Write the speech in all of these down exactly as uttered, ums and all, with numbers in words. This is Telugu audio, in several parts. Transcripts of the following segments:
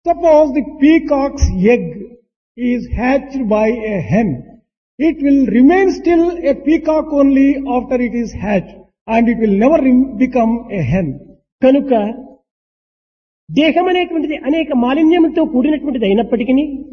Suppose the peacock's egg is hatched by a hen. It will remain still a peacock only after it is hatched, and it will never rem- become a hen. కనుక దేహం అనేటువంటిది అనేక మాలిన్యములతో కూడినటువంటిది అయినప్పటికీ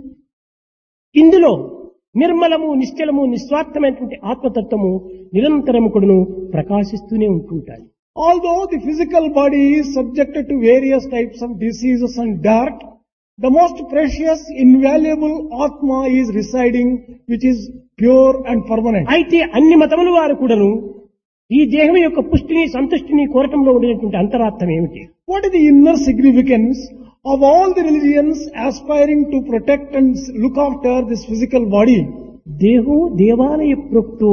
ఇందులో నిర్మలము నిశ్చలము నిస్వార్థమైనటువంటి ఆత్మతత్వము నిరంతరము కూడాను ప్రకాశిస్తూనే ఉంటుంటాయి. Although the physical body is subjected to various types of diseases and dirt, the most precious, invaluable Atma is residing, which is pure and permanent. అయితే అన్ని మతముల వారు కూడాను ఈ దేహం యొక్క పుష్టిని సంతుష్టిని కోరటంలో ఉండేటువంటి అంతరార్థం ఏమిటి? What is the inner significance of all the religions aspiring to protect and look after this physical body? దేహో దేవాలయ ప్రోక్తో.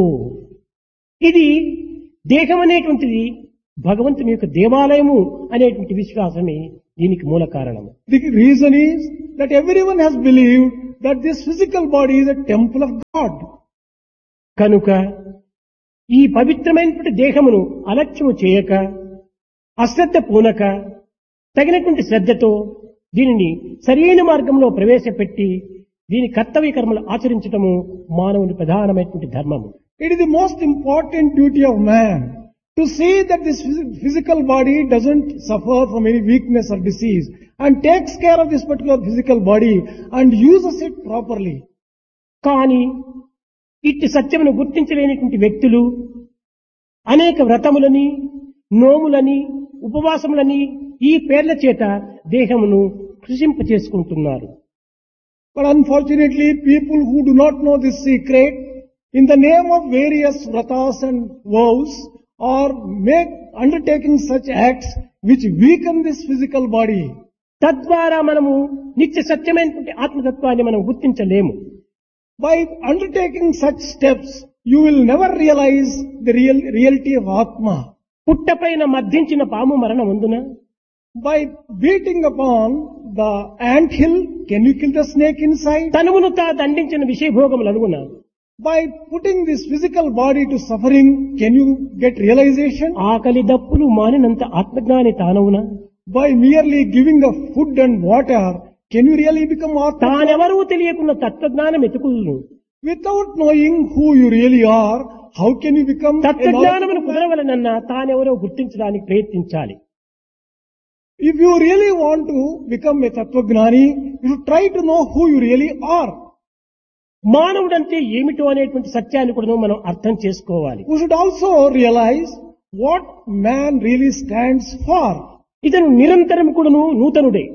ఇది దేహం అనేటువంటిది భగవంతుని యొక్క దేవాలయము అనేటువంటి విశ్వాసమే దీనికి మూల కారణము. The reason is that everyone has believed that this physical body is a temple of God. కనుక ఈ పవిత్రమైనటువంటి దేహమును అలక్ష్యము చేయక అశ్రద్ధ పూనక తగినటువంటి శ్రద్ధతో దీనిని సరైన మార్గంలో ప్రవేశపెట్టి దీని కర్తవ్య కర్మలు ఆచరించటము మానవుని ప్రధానమైనటువంటి ధర్మము. It is the most important duty of man to see that this phys- physical body doesn't suffer from any weakness or disease and takes care of this particular physical body and uses it properly. కానీ ఇట్టి సత్యమును గుర్తించలేనిటువంటి వ్యక్తులు అనేక వ్రతములని నోములని ఉపవాసములని ఈ పేర్ల చేత దేహమును కృషింప చేసుకుంటున్నారు. But unfortunately, people who do not know this secret, in the name of various vratas and vows, or make undertaking such acts which weaken this physical body. తద్వారా మనము నిత్య సత్యమైనటువంటి ఆత్మతత్వాన్ని మనం గుర్తించలేము. By undertaking such steps, you will never realize the real reality of Atma. పుట్టపైన మద్దించిన పాము మరణం ఉందున By beating upon the ant hill, can you kill the snake inside? తనువును తా దండించిన విషయభోగములు అడుగున By putting this physical body to suffering, can you get realization? ఆకలి దప్పులు మానినంత ఆత్మజ్ఞాని తానవున By merely giving the food and water, can you really become Atma? తానెవరూ తెలియకున్న తత్వజ్ఞానం ఎతుకులను Without knowing who you really are, how can you become a తత్వజ్ఞానమును knowledgeable man? కుదరవలనన్నా తానెవరో గుర్తించడానికి ప్రయత్నించాలి. If you really want to become a Tattvagnani, you should try to know who you really are. మానవుడంటే ఏమిటో అనేటువంటి సత్యాన్ని కూడా మనం అర్థం చేసుకోవాలి. You should also realize what man really stands for. ఇతను నిరంతరం కూడాను నూతనుడే,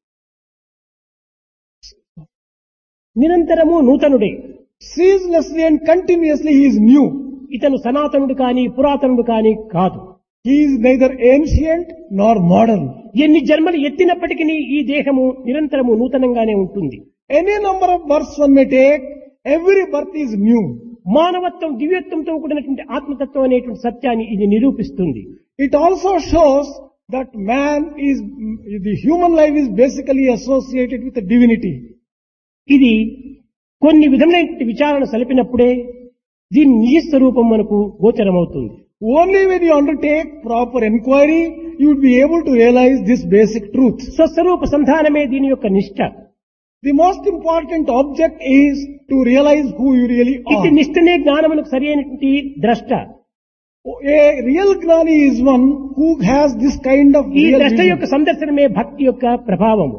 నిరంతరము నూతనుడే. Ceaselessly and continuously he is new. ఇతను సనాతనుడు కాని పురాతనుడు కాని కాదు. He is neither ancient nor modern. ఎన్ని జన్మలు ఎత్తినప్పటికీ ఈ దేహము నిరంతరము నూతనంగానే ఉంటుంది. Any number of births one may take, every birth is new. మానవత్వం దివ్యత్వంతో కూడినటువంటి ఆత్మతత్వం అనేటువంటి సత్యాన్ని ఇది నిరూపిస్తుంది. It also shows that man is, the human life is basically associated with the divinity. ఇది కొన్ని విధములైన విచారణ సలిపినప్పుడే దీని నిజ స్వరూపం మనకు గోచరమవుతుంది. Only when you undertake proper inquiry, you would be able to realize this basic truth. స్వస్వరూప సంధానమే దీని యొక్క నిష్ట. The most important object is to realize who you really ఇట్టి are. నిష్టనే జ్ఞానములకు సరి అయినటువంటి ద్రష్ట. A real Gnani is one who has this kind of ఈ real ద్రష్ట vision. యొక్క సందర్శనమే భక్తి యొక్క ప్రభావము.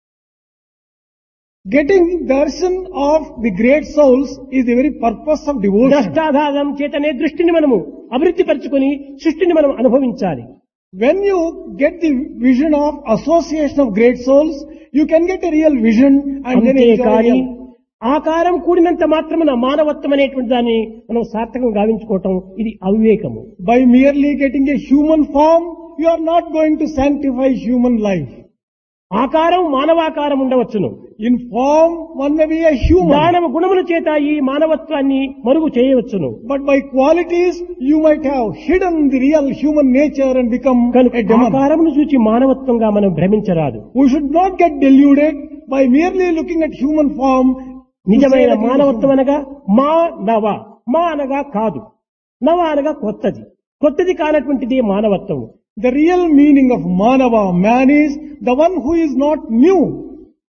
Getting darshan of the great souls is the very purpose of devotion. ద్రష్టాధారం చేతనే దృష్టిని మనము అభివృద్ధి పరచుకొని సృష్టిని మనం అనుభవించాలి. When you get the vision of association of great souls, you can get a real vision and then enjoy అంతేకాని real. ఆకారం కూడినంత మాత్రమున మానవత్వం అనేటువంటి దాన్ని మనం సార్థకం గావించుకోవటం ఇది అవివేకము. By merely getting a human form, you are not going to sanctify human life. ఆకారం మానవాకారం ఉండవచ్చును. In form, one may be a human. దానవ గుణముల చేత ఈ మానవత్వాన్ని మరుగు చేయవచ్చును. But by qualities, you might have hidden the real human nature and become కనుక a demon. ఆకారమును చూచి మానవత్వంగా మనం భ్రమించరాదు. We should not get deluded by merely looking at human form. to say నిజమైన that it is మానవత్వం human. అనగా మా నవ, మా అనగా కాదు, నవ అనగా కొత్తది, కొత్తది కానటువంటిది మానవత్వం. The real meaning of Manava, man, is the one who is not new.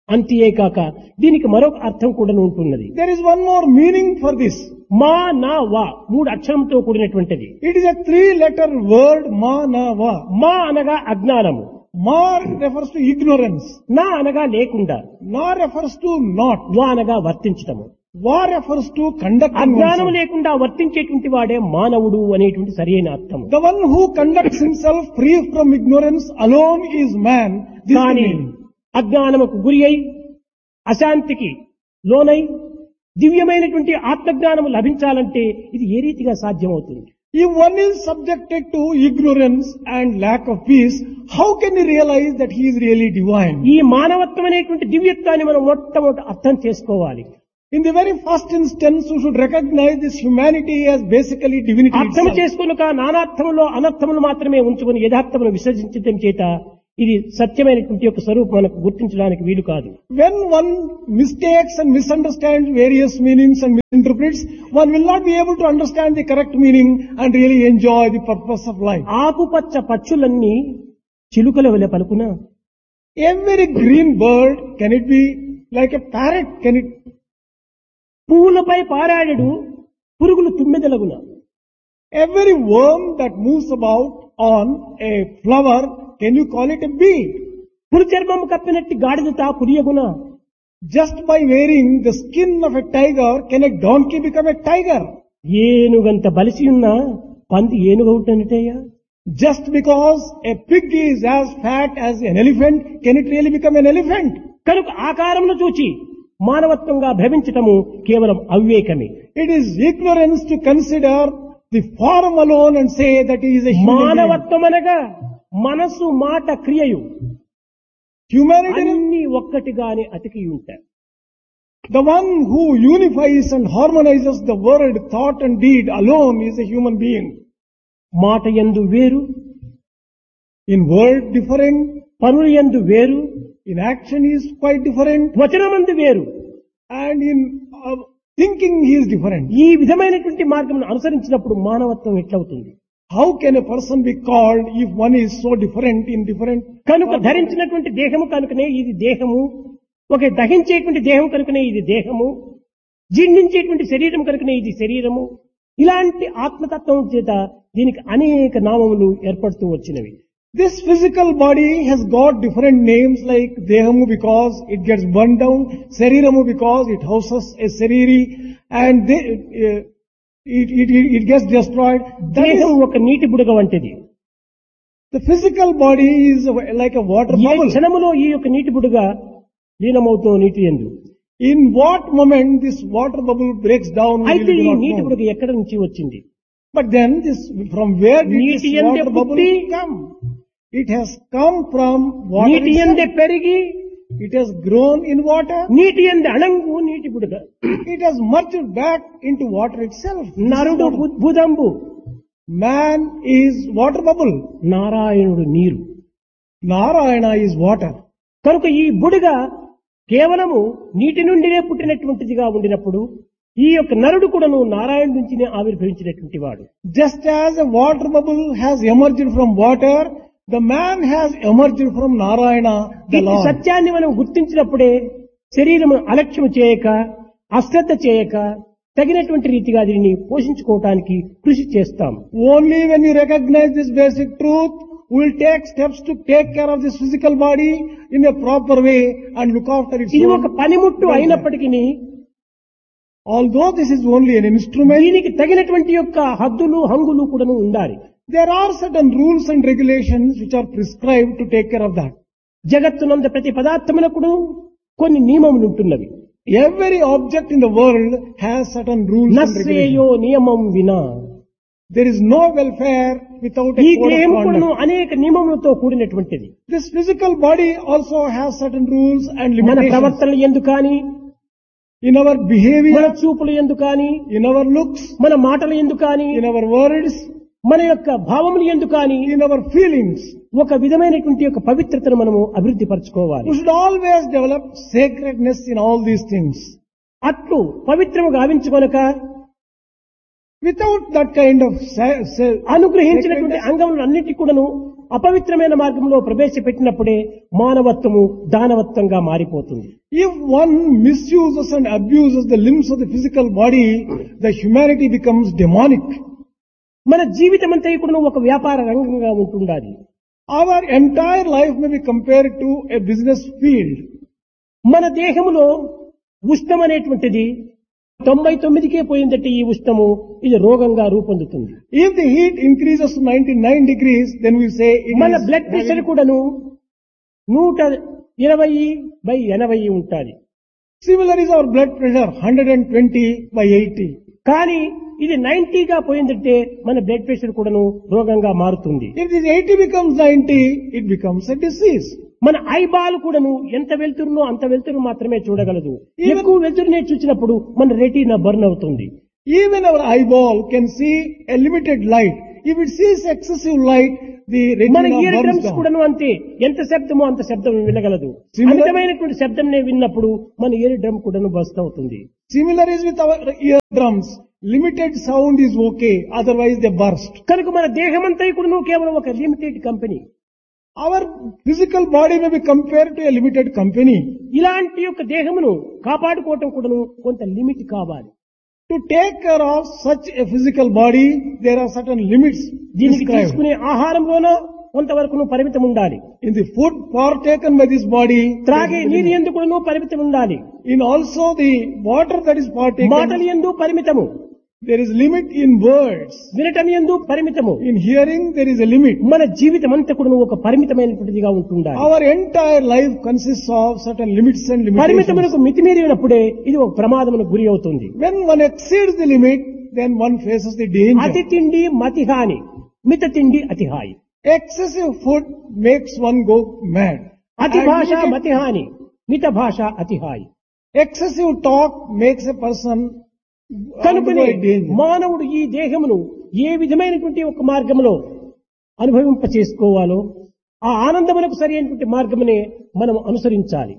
అంతేకాక దీనికి మరొక అర్థం కూడా ఉంటున్నది. There is one more meaning for this. మా నా వా మూడు అక్షరంతో కూడినటువంటిది. It is a three-letter word, ma, na, va. మా అనగా అజ్ఞానము, Ma refers to ignorance. నా అనగా లేకుండా, Na refers to not. వా అనగా వర్తించటము. Va refers to conducting అజ్ఞానం oneself. లేకుండా వర్తించేటువంటి వాడే మానవుడు అనేటువంటి సరైన అర్థము. The one who conducts himself free from ignorance alone is man. This is the కానీ meaning. అజ్ఞానముకు గురి అయి అశాంతికి లోనై దివ్యమైనటువంటి ఆత్మజ్ఞానము లభించాలంటే ఇది ఏ రీతిగా సాధ్యమవుతుంది? If one is subjected to ignorance and lack of peace, how can he realize that he is really divine? ఈ మానవత్వం అనేటువంటి దివ్యత్వాన్ని మనం మొట్టమొదటి అర్థం చేసుకోవాలి. In the very first instance, we should recognize this humanity as basically divinity అర్థం itself. చేసుకునక నానార్థములో అనర్థములు మాత్రమే ఉంచుకుని యథార్థమును విసర్జించడం చేత ఇది సత్యమైనటువంటి యొక్క స్వరూపం మనకు గుర్తించడానికి వీలు కాదు. When one mistakes and misunderstands various meanings and misinterprets, one will not be able to understand the correct meaning and really enjoy the purpose of life. ఆకుపచ్చ పచ్చులన్నీ చిలుకల వలె పలుకున, Every green bird, can it be like a parrot? Can it? పువ్వులపై పారాడెడు పురుగులు తుమ్మెదలగున. Every worm that moves about on a flower, can you call it a bee? పులి చర్మము కప్పినట్టి గాడిద తా పురియగున. Just by wearing the skin of a tiger, can a donkey become a tiger? ఏనుగంత బలిసి ఉన్న పంది ఏనుగవుటనటయ్యా. Just because a pig is as fat as an elephant, can it really become an elephant? కనుక ఆకారమును చూచి మానవత్వంగా భ్రమించటము కేవలం అవివేకమే. It is ignorance to consider the form alone and say that he is a human being. మానవత్వం అనగా మనసు మాట క్రియయు Humanity is అన్ని ఒక్కటిగానే అతికి ఉంటాయి. the one who unifies and harmonizes the word, thought and deed alone is a human being. మాట యందు వేరు, In word different, పనుల యందు వేరు, in action he is quite different, వచనమందు వేరు. and in uh, thinking he is different. ఈ విధమైనటువంటి మార్గమును అనుసరించినప్పుడు మానవత్వం ఎట్లవుతుంది? How can a person be called if one is so different in different? కనుక ధరించినటువంటి దేహము కనుకనే ఇది దేహము, ఒక దహించేటువంటి దేహం కనుకనే ఇది దేహము, జీర్ణించేటువంటి శరీరం కనుకనే ఇది శరీరము. ఇలాంటి ఆత్మతత్వం చేత దీనికి అనేక నామములు ఏర్పడుతూ వచ్చినవి. This physical body has got different names like Dehamu because it gets burned down, Sariramu because it houses a Sariri, and they, uh, it, it, it, it gets destroyed. That దేహం is, ఒక నీటి బుడగ వంటిది. the physical body is a- like a water A bubble. క్షణములో ఈ యొక్క నీటి బుడగ లీనమవుతూ నీటి యందు. In what moment this water bubble breaks down, we అయితే really ఈ do not నీటి know. బుడగ ఎక్కడి నుంచి వచ్చింది? But then this, from where did this నీటి యందే water bubble పుట్టి, come? It has come from water నీటి యందే itself. పెరిగి, It has grown in water. నీటి యందే అణంగు నీటి బుడగ. It has merged back into water itself. This is నరుడు water. బుద్భుదంబు, Man is water bubble. నారాయణుడు నీరు. Narayana is water. కనుక ఈ బుడగ కేవలము నీటి నుండినే పుట్టినటువంటిదిగా ఉండినప్పుడు ఈ యొక్క నరుడు కూడాను నారాయణ నుంచినే ఆవిర్భవించినటువంటి వాడు. Just as a water bubble has emerged from water, the man has emerged from Narayana, the ఈ Lord. సత్యాన్ని మనం గుర్తించినప్పుడే శరీరము అలక్ష్యం చేయక, అశ్రద్ధ చేయక, తగినటువంటి రీతిగా దీనిని పోషించుకోవటానికి కృషి చేస్తాం. Only when you recognize this basic truth, we will take steps to take care of this physical body in a proper way and look after its ఇది own ఒక పనిముట్టు welfare. అయినప్పటికీ Although this is only an instrument, దీనికి తగినటువంటి యొక్క హద్దులు హంగులు కూడాను ఉండాలి. there are certain rules and regulations which are prescribed to take care of that. జగత్తునంద ప్రతి పదార్థమునకును కొన్ని నియమములు ఉంటున్నవి. Every object in the world has certain rules and నశ్రేయో regulations. నియమం వినా. There is no welfare without a ఈ code of దేహం కూడాను conduct. అనేక నియమములతో కూడినటువంటిది. This physical body also has certain rules and మన limitations. ప్రవర్తనలు ఎందు కానీ, In our మన behavior, చూపులు ఎందు కానీ, in our looks, మన మాటలు ఎందు కానీ, in our words, మన యొక్క భావములు ఎందు కానీ in our feelings. ఒక విధమైనటువంటి యొక్క పవిత్రతను మనము అభివృద్ధి పరచుకోవాలి. We should always develop sacredness in all these things. అట్లు పవిత్రము గావించుకొనక Without that kind of sa- sa- అనుగ్రహించినటువంటి అంగములన్నిటి కూడాను అపవిత్రమైన మార్గంలో ప్రవేశపెట్టినప్పుడే మానవత్వము దానవత్వంగా మారిపోతుంది. if one misuses and abuses the limbs of the physical body, the humanity becomes demonic. మన జీవితం అంతా కూడా ఒక వ్యాపార రంగంగా ఉంటుండాలి. Our entire life may be compared to a business field. మన దేహములో ఉష్ణం అనేటువంటిది తొంభై తొమ్మిదికే పోయిందంటే ఈ ఉష్ణము ఇది రోగంగా రూపొందుతుంది. If the heat increases to ninety-nine degrees, then we say it మన is బ్లడ్ ప్రెషర్ having- కూడాను నూట ఇరవై బై ఎనభై ఉంటుంది. Similar is our blood pressure, one hundred twenty by eighty. కానీ ఇది నైన్టీగా పోయిందంటే మన బ్లడ్ ప్రెషర్ కూడాను రోగంగా మారుతుంది. If this eighty becomes ninety, it becomes a disease. మన ఐబాల్ కూడాను ఎంత వెళ్తురునో అంత వెళ్తురు మాత్రమే చూడగలదు. Even- ఎక్కువ వెళ్తురునే చూసినప్పుడు మన రెటీనా బర్న్ అవుతుంది. Even our eyeball can see a limited light. If it sees excessive light, the మన retina year burns drums down. కూడాను అంతే, ఎంత శబ్దమో అంత శబ్దం వినగలదు. Similar- అమితమైనటువంటి శబ్దంనే విన్నప్పుడు మన ఇయర్ డ్రమ్ కూడాను బస్ట్ అవుతుంది. Similar is with our eardrums. Limited sound is okay, otherwise they burst. కనుక మన దేహమంతా కూడాను కేవలం ఒక limited company. Our physical body may be compared to a limited company. ఇలాంటి యొక్క దేహమును కాపాడుకోవటం కూడాను కొంత లిమిట్ కావాలి. To take care of such a physical body, there are certain limits దీనికి described. తీసుకునే ఆహారంలోనూ కొంతవరకు పరిమితం ఉండాలి. In the food partaken by this body, త్రాగే there is a నీరు limit. ఎందు కూడాను పరిమితం ఉండాలి. In also the water that is partaken, మాటలు ఎందు పరిమితము, there is limit in words. వినటం ఎందు పరిమితము. In hearing, there is a limit. మన జీవితం అంతా కూడా ఒక పరిమితమైనటువంటిదిగా ఉంటుండాలి. Our entire life consists of certain limits and limitations. పరిమితములకు మితిమీరినప్పుడే ఇది ఒక ప్రమాదమునకు గురి అవుతుంది. When one exceeds the limit, then one faces the అతి danger. తిండి మతి హాని, మిత తిండి అతి హాయి. Excessive food makes one go mad. అతి And భాష limited- మతి హాని, మిత భాష అతి హాయి. excessive talk makes a person కనుకనే undergo a danger. మానవుడు ఈ దేహమును ఏ విధమైనటువంటి ఒక మార్గములో అనుభవింప చేసుకోవాలో ఆ ఆనందమునకు సరి అయినటువంటి మార్గమునే మనం అనుసరించాలి.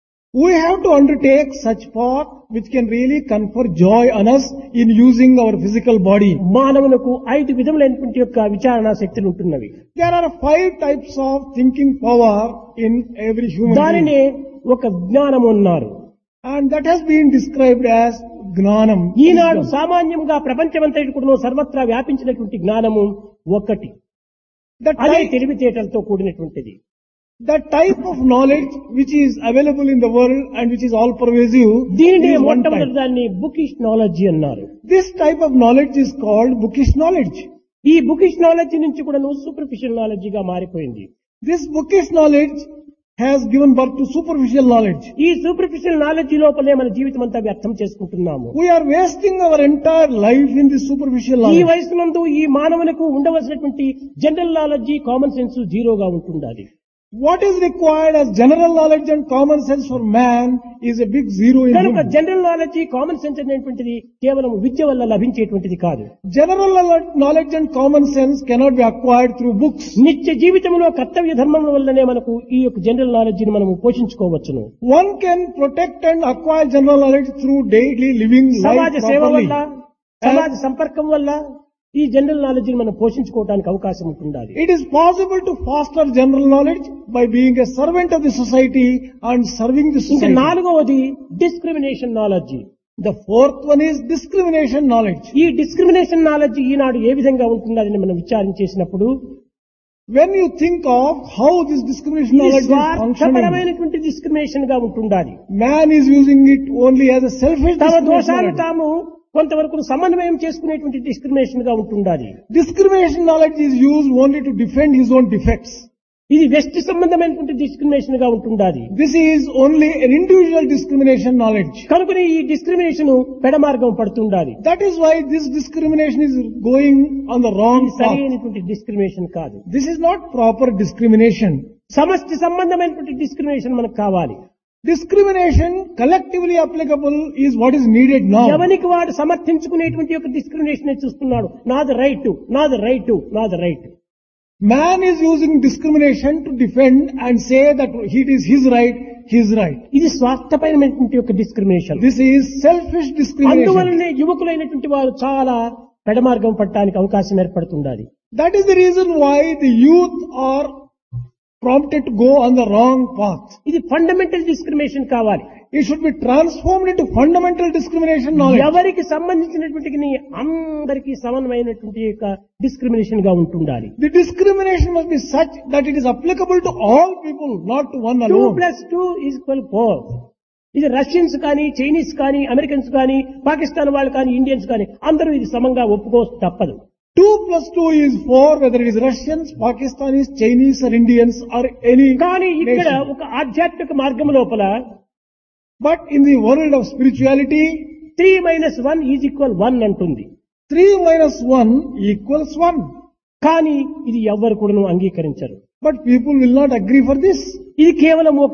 We have to undertake such path which can really confer joy on us in using our physical body. మానవునకు ఐదు విధములైనటువంటి యొక్క విచారణ శక్తులు ఉంటున్నవి. There are five types of thinking power in every human being. దానినే ఒక జ్ఞానము అన్నారు. And that has been described as gnanam. Eenadu wisdom. సామాన్యంగా ప్రపంచమంతటి కూడా సర్వత్రా వ్యాపించినటువంటి జ్ఞానము ఒకటి, The అదే type, తెలివితేటలతో కూడినటువంటిది. the type of knowledge which is available in the world and which is all pervasive దీనినే is one మొట్టమొదటి type. దాన్ని బుకిష్ నాలెడ్జి అన్నారు. This type of knowledge is called bookish knowledge. ఈ బుకిష్ నాలెడ్జి నుంచి కూడా సూపర్ఫిషియల్ నాలెడ్జిగా మారిపోయింది. This bookish knowledge has given birth to superficial knowledge. ఈ సూపర్ఫిషియల్ నాలెడ్జి లోపలే మన జీవితం అంతా వ్యర్థం చేసుకుంటున్నాము. We are wasting our entire life in this superficial ఈ knowledge. వయసునందు ఈ మానవులకు ఉండవలసినటువంటి జనరల్ నాలెడ్జి, కామన్ సెన్స్ జీరోగా ఉంటుండాలి. What is required as general knowledge and common sense for man is a big zero in కనుక him. General knowledge, common sense అనేటువంటిది కేవలం విద్య వల్ల లభించేటువంటిది కాదు. General knowledge and common sense cannot be acquired through books. నిత్య జీవితంలో కర్తవ్య ధర్మం వల్లనే మనకు ఈ యొక్క జనరల్ నాలెడ్జ్ ని మనము పోషించుకోవచ్చును. One can protect and acquire general knowledge through daily living సమాజ life సేవ properly. వల్ల, సమాజ సంపర్కం వల్ల ఈ జనరల్ నాలెడ్జ్ ని మనం పోషించుకోవడానికి అవకాశం ఉంటుండాలి. It is possible to foster general knowledge by being a servant of the society and serving the ఇంకా society. నాలుగవది discrimination knowledge. The fourth one is discrimination knowledge. ఈ డిస్క్రిమినేషన్ నాలెడ్జ్ ఈనాడు ఏ విధంగా ఉంటుందని మనం విచారించేసినప్పుడు When you think of how this discrimination ఇది knowledge is functioning, స్వార్థపరమైనటువంటి డిస్క్రిమినేషన్ గా ఉంటుండాలి. man is using it only as a selfish తమ discrimination దోషాలు knowledge. తాము కొంతవరకు సమన్వయం చేసుకునేటువంటి డిస్క్రిమినేషన్ గా ఉంటుండాలి. Discrimination knowledge is used only to defend his own defects. ఇది వ్యక్తి సంబంధమైనటువంటి డిస్క్రిమినేషన్ గా ఉంటుండాలి. This is only an individual discrimination knowledge. కనుకనే ఈ discrimination పెడమార్గం పడుతుండాలి. That is why this discrimination is going on the wrong ఇది path. సరైనటువంటి డిస్క్రిమినేషన్ కాదు. This is not proper discrimination. సమష్టి సంబంధమైనటువంటి డిస్క్రిమినేషన్ మనకు కావాలి. Discrimination collectively applicable is what is needed now. ఎవరికి వాడు సమర్థించుకునేటువంటి యొక్క డిస్క్రిమినేషన్ చూస్తున్నాడు. నాది రైట్, నాది రైట్, నాది right. Man is using discrimination to defend and say that it is his right, his right. ఇది స్వార్థపరమైనటువంటి యొక్క discrimination. This is selfish discrimination. అందువల్లనే యువకులైనటువంటి వారు చాలా పెడమార్గం పట్టడానికి అవకాశం ఏర్పడుతుండాలి. That is the reason why the youth are prompted to go on the wrong path. ఇది ఫండమెంటల్ డిస్క్రిమినేషన్ కావాలి. It should be transformed into fundamental discrimination knowledge. ఎవరికి సంబంధించినటువంటి అందరికీ సమానమైనటువంటి యొక్క డిస్క్రిమినేషన్ గా ఉంటుండాలి. The discrimination must be such that it is applicable to all people, not to one two alone. Plus two is equal four. ఇది రష్యన్స్ కానీ, చైనీస్ కానీ, అమెరికన్స్ కానీ, పాకిస్తాన్ వాళ్ళు కానీ, ఇండియన్స్ కానీ అందరూ ఇది సమంగా ఒప్పుకో తప్పదు. two plus two is four, whether it is Russians, Pakistanis, Chinese or Indians or any కానీ ఇక్కడ nation. ఒక ఆధ్యాత్మిక మార్గం లోపల But in the world of spirituality, three minus one is equal one అంటుంది. three minus one equals one. కానీ ఇది ఎవ్వరు కూడా అంగీకరించరు. But people will not agree for this. ఇది కేవలం ఒక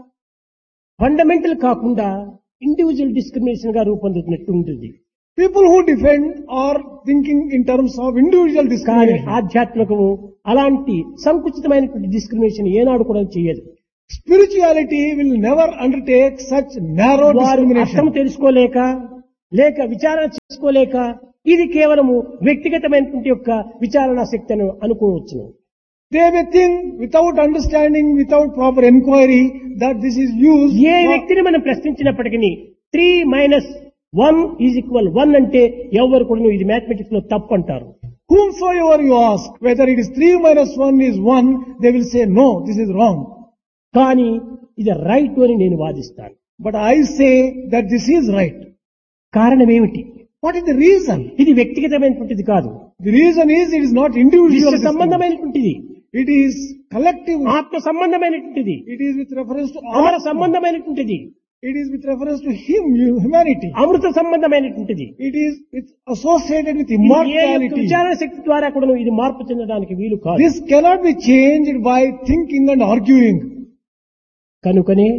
ఫండమెంటల్ కాకుండా ఇండివిజువల్ డిస్క్రిమినేషన్ గా రూపొందుతున్నట్టు ఉంటుంది. People who defend are thinking in terms of individual కానీ discrimination. ఆధ్యాత్మికము అలాంటి సంకుచితమైనటువంటి డిస్క్రిమినేషన్ ఏనాడు కూడా చేయదు. Spirituality will never undertake such narrow వారు అర్థం discrimination. తెలుసుకోలేక లేక విచారణ చేసుకోలేక ఇది కేవలము వ్యక్తిగతమైనటువంటి యొక్క విచారణ శక్తిని అనుకోవచ్చును. They may think without understanding, without proper inquiry, that this is used A for- వ్యక్తిని మనం ప్రశ్నించినప్పటికీ three minus one is equal one అంటే ఎవరు కూడా ఇది మ్యాథమెటిక్స్ లో తప్పు అంటారు. whomsoever you ask, whether it is three minus one is one, they will say, no, this is wrong. కానీ ఇది రైట్ అని నేను వాదిస్తాను. But I say that this is right. కారణం ఏమిటి? What is the reason? ఇది వ్యక్తిగతమైనటువంటిది కాదు, The reason is it is not individual. విశ్వ discrimination. సంబంధమైనటువంటిది, It is collective. ఆత్మ సంబంధమైనటువంటిది, It is with reference to అమర all. సంబంధమైనటువంటిది, It is with reference to him, humanity. Amrutha సంబంధమైనటువంటిది. It is with, associated with ఇది ఏ యొక్క immortality. విచారణ శక్తి ద్వారా కూడా ఇది మార్పు చెందడానికి వీలు కాదు. This cannot be changed by thinking and arguing. కనుకనే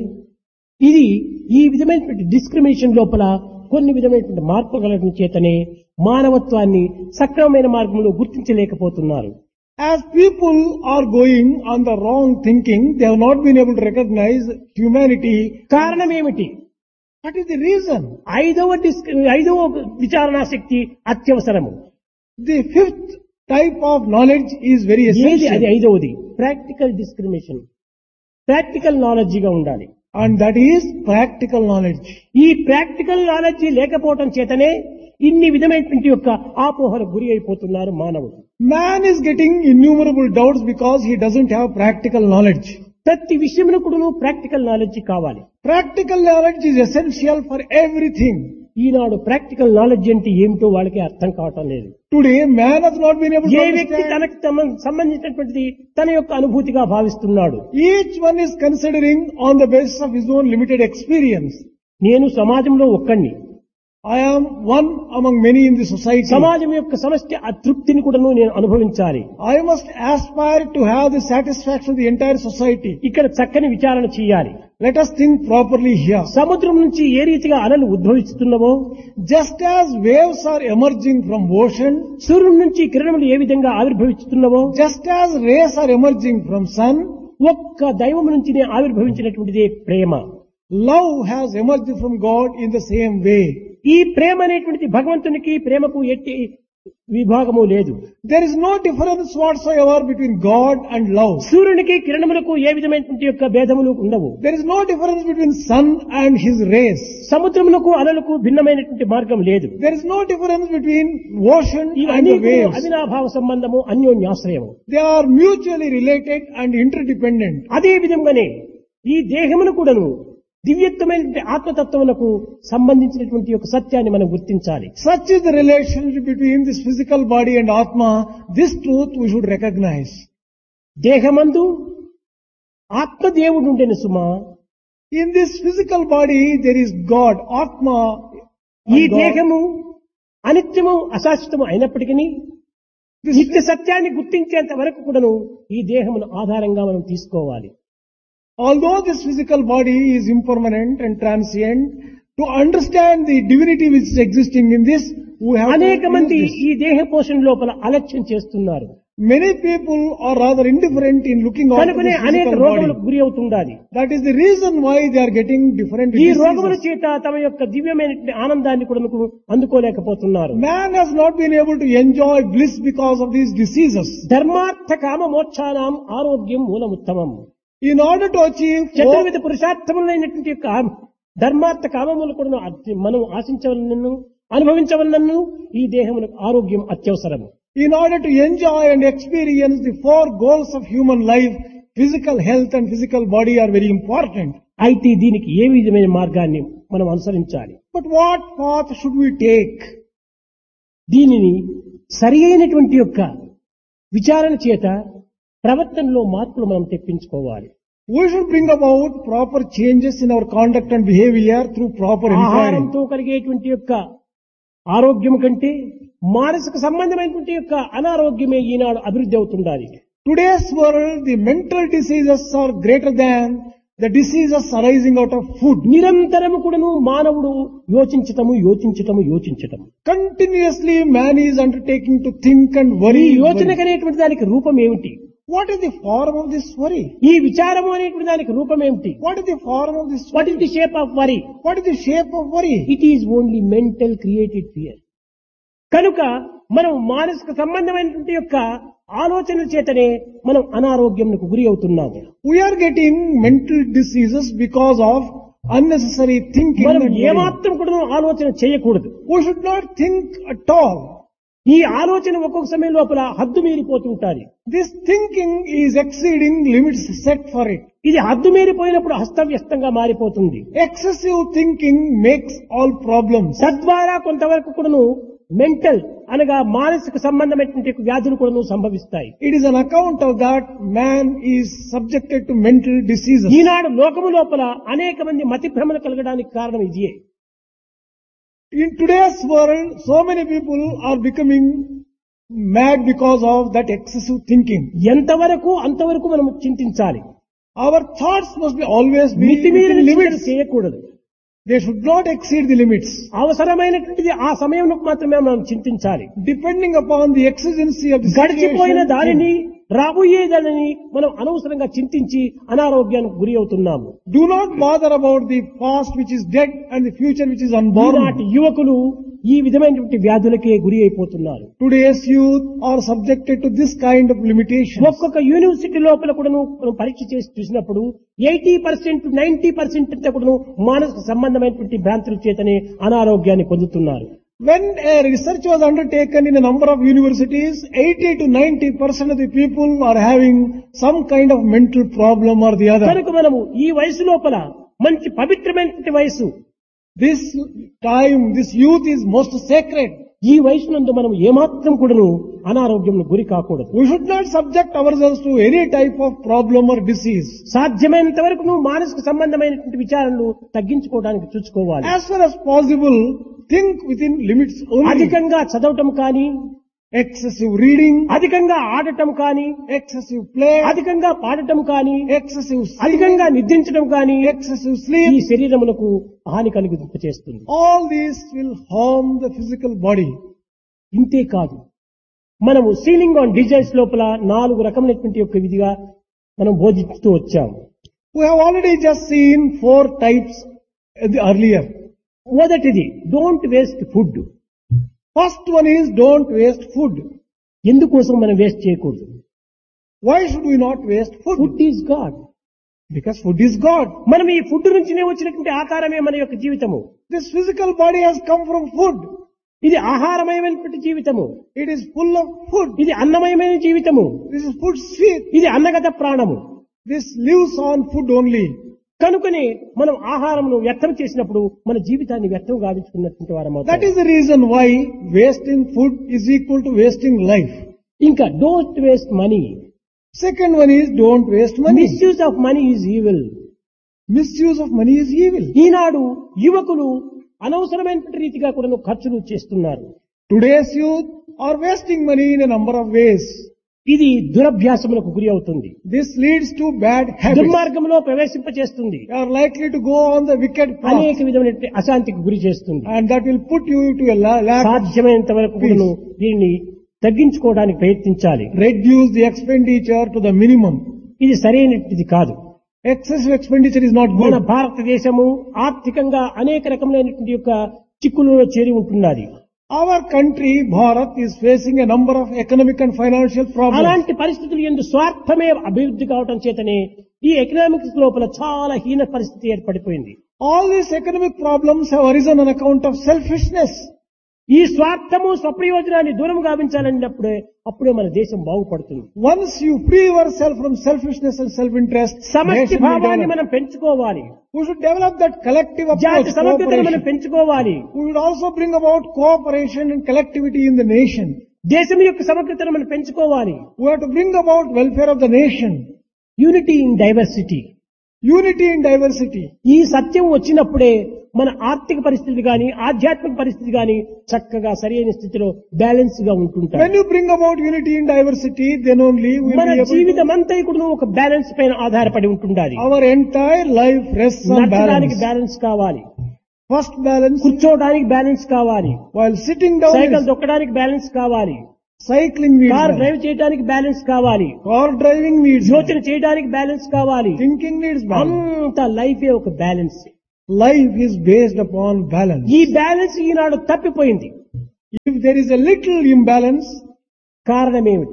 ఇది ఈ విధమైనటువంటి డిస్క్రిమినేషన్ లోపల కొన్ని విధమైనటువంటి మార్పు కలగడం చేతనే మానవత్వాన్ని సక్రమమైన మార్గంలో గుర్తించలేకపోతున్నారు. As people are going on the wrong thinking, they have not been able to recognize humanity. కారణం ఏమిటి? What is the reason? ఐదవ డిస్క్ ఐదవ విచారణా శక్తి అత్యవసరము. The fifth type of knowledge is very ఏది అది? essential. ఐదవది ప్రాక్టికల్ డిస్క్రిమినేషన్. ప్రాక్టికల్ నాలెడ్జిగా ఉండాలి. And that is practical knowledge. ఈ ప్రాక్టికల్ నాలెడ్జి లేకపోవటం చేతనే ఇన్ని విధమైనటువంటి యొక్క ఆపోహలకు గురి అయిపోతున్నారు మానవుడు. Man is getting innumerable doubts because he doesn't have practical knowledge. ప్రతి విషయంలో కూడా ప్రాక్టికల్ నాలెడ్జి కావాలి. Practical knowledge is essential for everything. Eenadu practical knowledge అంటే ఏమిటో వాళ్ళకి అర్థం కావటం లేదు. Today, man has not been able to ఏ వ్యక్తి understand. తనకు తమ- సంబంధించినటువంటిది తన యొక్క అనుభూతిగా భావిస్తున్నాడు. Each one is considering on the basis of his own limited experience. నేను సమాజంలో ఒక్కడిని, I am one among many in the society. సమాజం యొక్క సమష్టి అతృప్తిని కూడా నేను అనుభవించాలి. I must aspire to have the satisfaction of the entire society. ఇక్కడ చక్కని విచారణ చేయాలి. Let us think properly here. సముద్రం నుంచి ఏ రీతిగా అలలు ఉద్భవిస్తున్నవో, Just as waves are emerging from ocean, సూర్యుడి నుంచి కిరణములు ఏ విధంగా ఆవిర్భవిస్తున్నవో, just as rays are emerging from sun, ఒక్క దైవం నుంచి ఆవిర్భవించినటువంటిదే ప్రేమ. love has emerged from God in the same way. ఈ ప్రేమ అనేటువంటిది భగవంతునికి ప్రేమకు ఎట్టి విభాగము లేదు. There is no difference whatsoever between God and love. సూర్యునికి కిరణములకు ఏ విధమైనటువంటి యొక్క భేదములు ఉండవు. There is no difference between sun and his rays. సముద్రములకు అలలకు భిన్నమైనటువంటి మార్గం లేదు. There is no difference between ocean and ఇవన్నీ the waves. అవినాభావ సంబంధము, అన్యోన్యాశ్రయము. They are mutually related and interdependent. అదే విధంగానే ఈ దేహమును కూడాను దివ్యత్వమైనటువంటి ఆత్మతత్వములకు సంబంధించినటువంటి యొక్క సత్యాన్ని మనం గుర్తించాలి. Such is the relationship between this physical body and Atma. This truth we should recognize. దేహమందు ఆత్మదేవుడు ఉండెను సుమా. In this physical body there is God, Atma. ఈ and God. దేహము అనిత్యము అశాశ్వతము అయినప్పటికీ This, నిత్య సత్యాన్ని గుర్తించేంత వరకు కూడాను ఈ దేహమును ఆధారంగా మనం తీసుకోవాలి. although this physical body is impermanent and transient, to understand the divinity which is existing in this, we have to అనేక use మంది this. ఈ దేహ పోషణ లోపల అలక్ష్యం చేస్తున్నారు. Many people are rather indifferent in looking after కనుకనే the అనేక physical రోగములకు body. గురి అవుతుండాలి. That is the reason why they are getting different ఈ రోగముల diseases. చేత తమ యొక్క దివ్యమైనటువంటి ఆనందాన్ని కూడా అందుకోలేకపోతున్నారు. Man has not been able to enjoy bliss because of these diseases. ధర్మార్థ కామ మోక్షానాం ఆరోగ్యం మూలముత్తమం. In order to achieve four, చతుర్విధ పురుషార్థములైనటువంటి యొక్క ధర్మార్థ కామములు కూడా మనం ఆశించవలనను అనుభవించవలనను ఈ దేహములకు ఆరోగ్యం అత్యవసరము. in order to enjoy and experience the four goals of human life, physical health and physical body are very important. అయితే దీనికి ఏ విధమైన మార్గాన్ని మనం అనుసరించాలి? But what path should we take? దీనిని సరి అయినటువంటి యొక్క విచారణ చేత ప్రవర్తనలో మార్పులు మనం తెప్పించుకోవాలి. We should bring about proper changes in our conduct and behavior through proper inquiry. ఆహారంతో కలిగేటువంటి యొక్క ఆరోగ్యం కంటే మానసిక సంబంధమైనటువంటి యొక్క అనారోగ్యమే ఈనాడు అభివృద్ధి అవుతుండాలి. Today's world, the mental diseases are greater than the diseases arising out of food. నిరంతరము కూడాను మానవుడు యోచించటము యోచించటము యోచించటము. Continuously man is undertaking to think and ఈ worry. యోచన worry. అనేటువంటి దానికి రూపం ఏమిటి? What is the form of this worry? ఈ విచారము అనేటువంటి దానికి రూపం ఏమిటి? What is the form of this what worry? Is the shape of worry? What is the shape of worry? It is only mental created fear. కనుక మనం మానసిక సంబంధమైనటువంటి యొక్క ఆలోచనల చేతనే మనం అనారోగ్యంకు గురి అవుతున్నాము. We are getting mental diseases because of unnecessary thinking. మనం and worry. ఏమాత్రం కూడా ఆలోచన చేయకూడదు. We should not think at all. ఈ ఆలోచన ఒక్కొక్క సమయం లోపల హద్దు మీరిపోతుంటాది. This thinking is exceeding limits set for it. ఇది హద్దు మీరిపోయినప్పుడు హస్తవ్యస్తంగా మారిపోతుంది. Excessive thinking makes all problems. తద్వారా కొంతవరకు కూడాను మెంటల్ అనగా మానసిక సంబంధమైనటువంటి వ్యాధులు కూడాను సంభవిస్తాయి. It is an account of that man is subjected to mental diseases. ఈనాడు లోకము లోపల అనేక మంది మతి భ్రమలు కలగడానికి కారణం ఇదే. In today's world, so many people are becoming mad because of that excessive thinking. ఎంతవరకు అంతవరకు మనం చింతించాలి. Our thoughts must be always be మితిమీరిన within చింతన limits. చేయకూడదు. They should not exceed the limits. అవసరమైనటువంటిది ఆ సమయంలో మాత్రమే మనం చింతించాలి. Depending upon the exigency of the గడిచిపోయిన situation. దానిని రాబోయేదానిని మనం అనవసరంగా చింతించి అనారోగ్యానికి గురి అవుతున్నాము. Do not bother about the past which is dead and the future which is ఈనాటి unborn. యువకులు ఈ విధమైనటువంటి వ్యాధులకే గురి అయిపోతున్నారు. Today's youth are subjected to this kind of limitations. ఒక్కొక్క యూనివర్సిటీ లోపల కూడాను మనం పరీక్ష చేసి చూసినప్పుడు ఎయిటీ పర్సెంట్ నైన్టీ పర్సెంట్ అంతా కూడాను మానసిక సంబంధమైనటువంటి భ్రాంతుల చేతనే అనారోగ్యాన్ని పొందుతున్నారు. When a research was undertaken in a number of universities, eighty to ninety percent of the people are having some kind of mental problem or the other. కనుక మనము ఈ వయసు లోపల మంచి పవిత్రమైనటువంటి వయసు. This time, this youth is most sacred. ఈ వయసు నందు మనం ఏమాత్రం కూడాను అనారోగ్యం గురి కాకూడదు. We should not subject ourselves to any type of problem or disease. సాధ్యమైనంత వరకు నువ్వు మానసిక సంబంధమైనటువంటి విచారణలు తగ్గించుకోవడానికి చూసుకోవాలి. As far as possible, think within limits only. అధికంగా చదవటం కానీ, Excessive reading, అధికంగా ఆడటం కానీ, excessive play, అధికంగా పాడటం కానీ, excessive sleep, అధికంగా నిద్రించడం కానీ excessive ఈ sleep, శరీరమునకు హాని కలిగింపచేస్తుంది. all these will harm the physical body. ఇంతే కాదు, మనము సీలింగ్ ఆన్ డిజైన్స్ లోపల నాలుగు రకమైనటువంటి యొక్క విధిగా మనం బోధిస్తూ వచ్చాము. We have already just seen four types earlier. మొదటిది don't waste food. First one is don't waste food. ఎందుకోసం మనం వేస్ట్ చేయకూడదు? Why should we not waste food? Food is God. Because food is God. మనం ఈ ఫుడ్ నుంచినే వచ్చినటువంటి ఆకారమే మన యొక్క జీవితము. This physical body has come from food. ఇది ఆహారమయమైనటువంటి జీవితము. It is full of food. ఇది అన్నమయమైన జీవితము. This is food sweet. ఇది అన్నగత ప్రాణము. This lives on food only. కనుకనే మనం ఆహారమును వ్యర్థం చేసినప్పుడు మన జీవితాన్ని వ్యర్థం గావించుకున్నటువంటి వారం అవుతాం. That is the reason why wasting food is equal to wasting life. ఇంకా don't waste money. Second one is don't waste money. Misuse of money is evil. Misuse of money is evil. ఈనాడు యువకులు అనవసరమైనటువంటి రీతిగా కూడా ఖర్చులు చేస్తున్నారు. Today's youth are wasting money in a number of ways. ఇది దురభ్యాసములకు గురి అవుతుంది. This leads to bad habits. దుర్మార్గంలో ప్రవేశింపచేస్తుంది. You are likely to go on the wicked path. అనేక విధమైన అశాంతికి గురి చేస్తుంది. And that will put you to a la- lack. సాధ్యమైనంత వరకు కూడాను దీనిని తగ్గించుకోవడానికి ప్రయత్నించాలి. Reduce the expenditure to the minimum. ఇది సరైనది కాదు. Excessive expenditure is not మన good. భారతదేశము ఆర్థికంగా అనేక రకములైనటువంటి యొక్క చిక్కులలో చేరి ఉంటున్నది. Our country, Bharat, is facing a number of economic and financial problems. అలాంటి పరిస్థితులు ఎందు స్వార్థమే అభివృద్ధి కావటం చేతనే ఈ ఎకనామిక్స్ లోపల చాలా హీన పరిస్థితి ఏర్పడిపోయింది. All these economic problems have arisen on account of selfishness. ఈ స్వార్థము స్వప్రయోజనాన్ని దూరం గావించాలన్నప్పుడే అప్పుడే మన దేశం బాగుపడుతుంది. Once you free yourself from selfishness and self-interest, సమష్టి nation will భావాన్ని develop. మనం పెంచుకోవాలి. We should develop that collective జాతి approach, సమగ్రతను మనం cooperation. పెంచుకోవాలి. We would also bring about cooperation and collectivity in the nation. దేశం యొక్క సమగ్రతను మనం పెంచుకోవాలి. We have to bring about welfare of the nation. Unity in diversity. Unity in diversity. ఈ సత్యం వచ్చినప్పుడే మన ఆర్థిక పరిస్థితి గాని ఆధ్యాత్మిక పరిస్థితి గాని చక్కగా సరైన స్థితిలో బ్యాలెన్స్ గా ఉంటుంటాయి. When you bring about unity in diversity, then only we will మన be able to. జీవితం అంతా కూడా ఒక బ్యాలెన్స్ పైన ఆధారపడి ఉంటుండాలి. Our entire life rests on నడచడానికి balance. Balance కావాలి, First balance, కూర్చోవడానికి బ్యాలెన్స్ కావాలి, while sitting down, cycle is దొక్కడానికి balance కావాలి, cycling needs car balance. Drive చేయడానికి బ్యాలెన్స్ కావాలి, Car driving needs యోచన balance. చేయడానికి బ్యాలెన్స్ కావాలి. Thinking needs balance. అంత లైఫే ఒక balance. Life is based upon balance. ఈ బ్యాలెన్స్ ఈనాడు తప్పిపోయింది. If there is a little imbalance, కారణం ఏమిటి?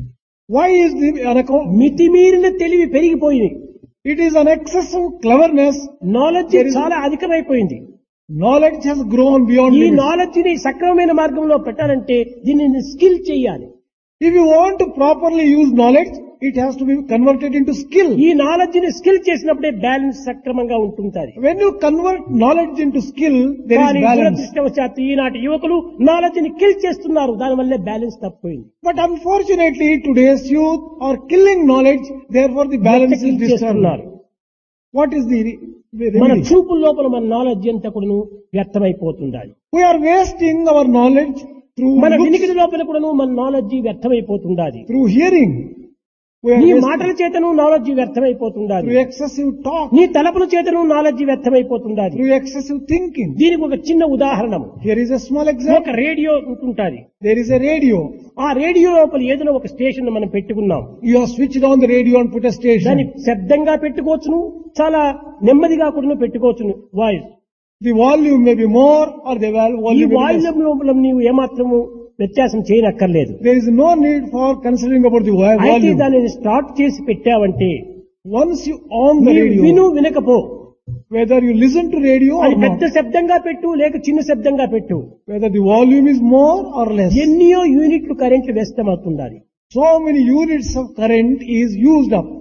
why is the on account? మితిమీరిన తెలివి పెరిగిపోయింది. It is an excessive cleverness. Knowledge There is- చాలా అధికమైపోయింది. Knowledge has grown beyond ఈ limits. నాలెడ్జ్ ని సక్రమమైన మార్గంలో పెట్టాలంటే దీనిని స్కిల్ చేయాలి. If you want to properly use knowledge, it has to be converted into skill. ఈ నాలెడ్జ్ ని స్కిల్ చేసినప్పుడే బ్యాలెన్స్ సక్రమంగా ఉంటుంటుంది. When you convert knowledge into skill, there కానీ is balance. దురదృష్టవశాత్తు ఈనాటి యువకులు నాలెడ్జ్ ని కిల్ చేస్తున్నారు. దానివల్లే బ్యాలెన్స్ తప్పిపోయింది. But unfortunately, today's youth are killing knowledge, therefore the balance is kill disturbed. చేస్తున్నారు. What is the, the మన remedy? చూపుల లోపల మన నాలెడ్జ్ అంతా కూడాను వ్యర్థమైపోతుండాలి. We are wasting our knowledge through మన looks, వినికిడి లోపల కూడాను మన knowledge వ్యర్థమైపోతుండాలి. through hearing. We are నీ wasting మాటల చేతను నాలెడ్జ్ వ్యర్థమైపోతుండాలి. through excessive talk, నీ తలపుల చేతను నాలెడ్జ్ వ్యర్థమైపోతుండాలి. through excessive thinking. దీనికి ఒక చిన్న ఉదాహరణ, Here is a small ఒక example. Radio ఉంటుంటాది. There is a radio. ఆ రేడియో లోపల ఏదైనా ఒక స్టేషన్ మనం పెట్టుకున్నాం. You have switched on the radio and put a దాన్ని station. శబ్దంగా పెట్టుకోవచ్చును, చాలా నెమ్మదిగా కూడా పెట్టుకోవచ్చును voice. The volume may be more or the val- ఈ volume may be voice less. లోపల నీవు ఏమాత్రము వ్యత్యాసం చేయనక్కర్లేదు. There is no need for considering about the vo- అయితే volume. దానిని స్టార్ట్ చేసి పెట్టావంటే Once you on the నీవు విను radio, వినకపో, whether you listen to radio or అది పెద్ద not, శబ్దంగా పెట్టు లేక చిన్న శబ్దంగా పెట్టు, whether the volume is more or less, ఎన్నో యూనిట్లు కరెంట్లు వ్యస్తమవుతుండాలి. so many units of current is used up.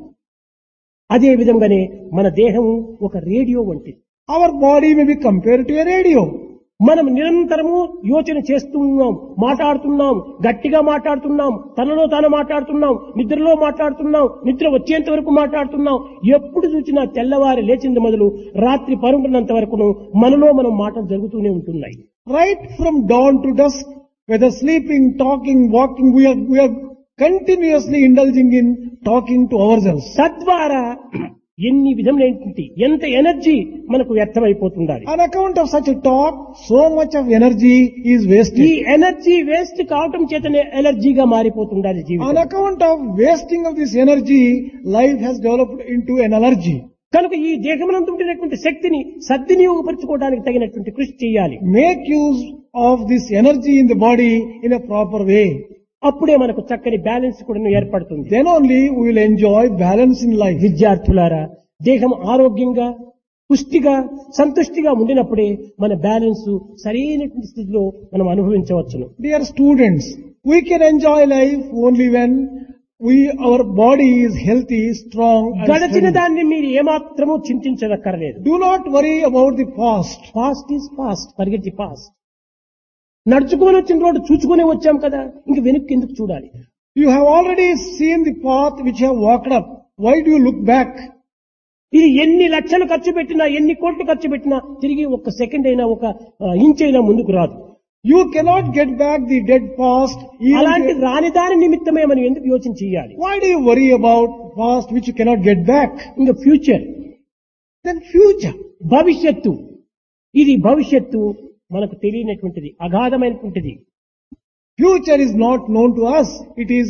అదే విధంగానే మన దేహము ఒక రేడియో వంటిది. Our body may be compared to a radio. మనం నిరంతరము యోచన చేస్తున్నాం, మాట్లాడుతున్నాం, గట్టిగా మాట్లాడుతున్నాం, తనలో తాను మాట్లాడుతున్నాం, నిద్రలో మాట్లాడుతున్నాం, నిద్ర వచ్చేంత వరకు మాట్లాడుతున్నాం. ఎప్పుడు చూసినా తెల్లవారి లేచింది మొదలు రాత్రి పరుంటున్నంత వరకును మనలో మనం మాటలు జరుగుతూనే ఉంటున్నాయి. Right from dawn to dusk, whether sleeping, talking, walking, we are, we are continuously indulging in talking to ourselves. తద్వారా ఎన్ని విధములైనటువంటి ఎంత ఎనర్జీ మనకు వ్యర్థమైపోతుండాలి. On account of such a talk, so much of energy is ఈ wasted. ఎనర్జీ వేస్ట్ కావటం చేతనే ఎలర్జీగా మారిపోతుండాలి On జీవితం. account of wasting of this energy, life has developed into an allergy. కనుక ఈ దేహమునందు ఉంటున్నటువంటి శక్తిని సద్వినియోగపరచుకోవడానికి తగినటువంటి కృషి చేయాలి. Make use of this energy in the body in a proper way. అప్పుడే మనకు చక్కని బ్యాలెన్స్ కూడా ఏర్పడుతుంది. Then only we will enjoy balance in life. విద్యార్థులారా, దేహం ఆరోగ్యంగా పుష్టిగా సంతుష్టిగా ఉండినప్పుడే మన బ్యాలెన్స్ సరైనటువంటి స్థితిలో మనం అనుభవించవచ్చును. Dear students, we can enjoy life only when we, our body is healthy, strong and గడచిన steady. దాన్ని మీరు ఏమాత్రము చింతించనక్కర్లేదు. Do not worry about the past. Past is past, forget the past. నడుచుకొని వచ్చిన రోడ్డు చూచుకునే వచ్చాం కదా, ఇంక వెనక్కి ఎందుకు చూడాలి? You have already seen the path which you have walked up. Why do you look back? ఇది ఎన్ని లక్షలు ఖర్చు పెట్టినా ఎన్ని కోట్లు ఖర్చు పెట్టినా తిరిగి ఒక సెకండ్ అయినా ఒక ఇంచ్ అయినా ముందుకు రాదు. You cannot get back the dead past. Even అలాంటి if- రాని దాని నిమిత్తమే మనం ఎందుకు యోచన చేయాలి? Why do you worry about past which you cannot get back? ఇంకా ఫ్యూచర్, Then future. భవిష్యత్తు, ఇది భవిష్యత్తు మనకు తెలియనటువంటిది, అగాధమైనటువంటిది. Future is not known to us. It is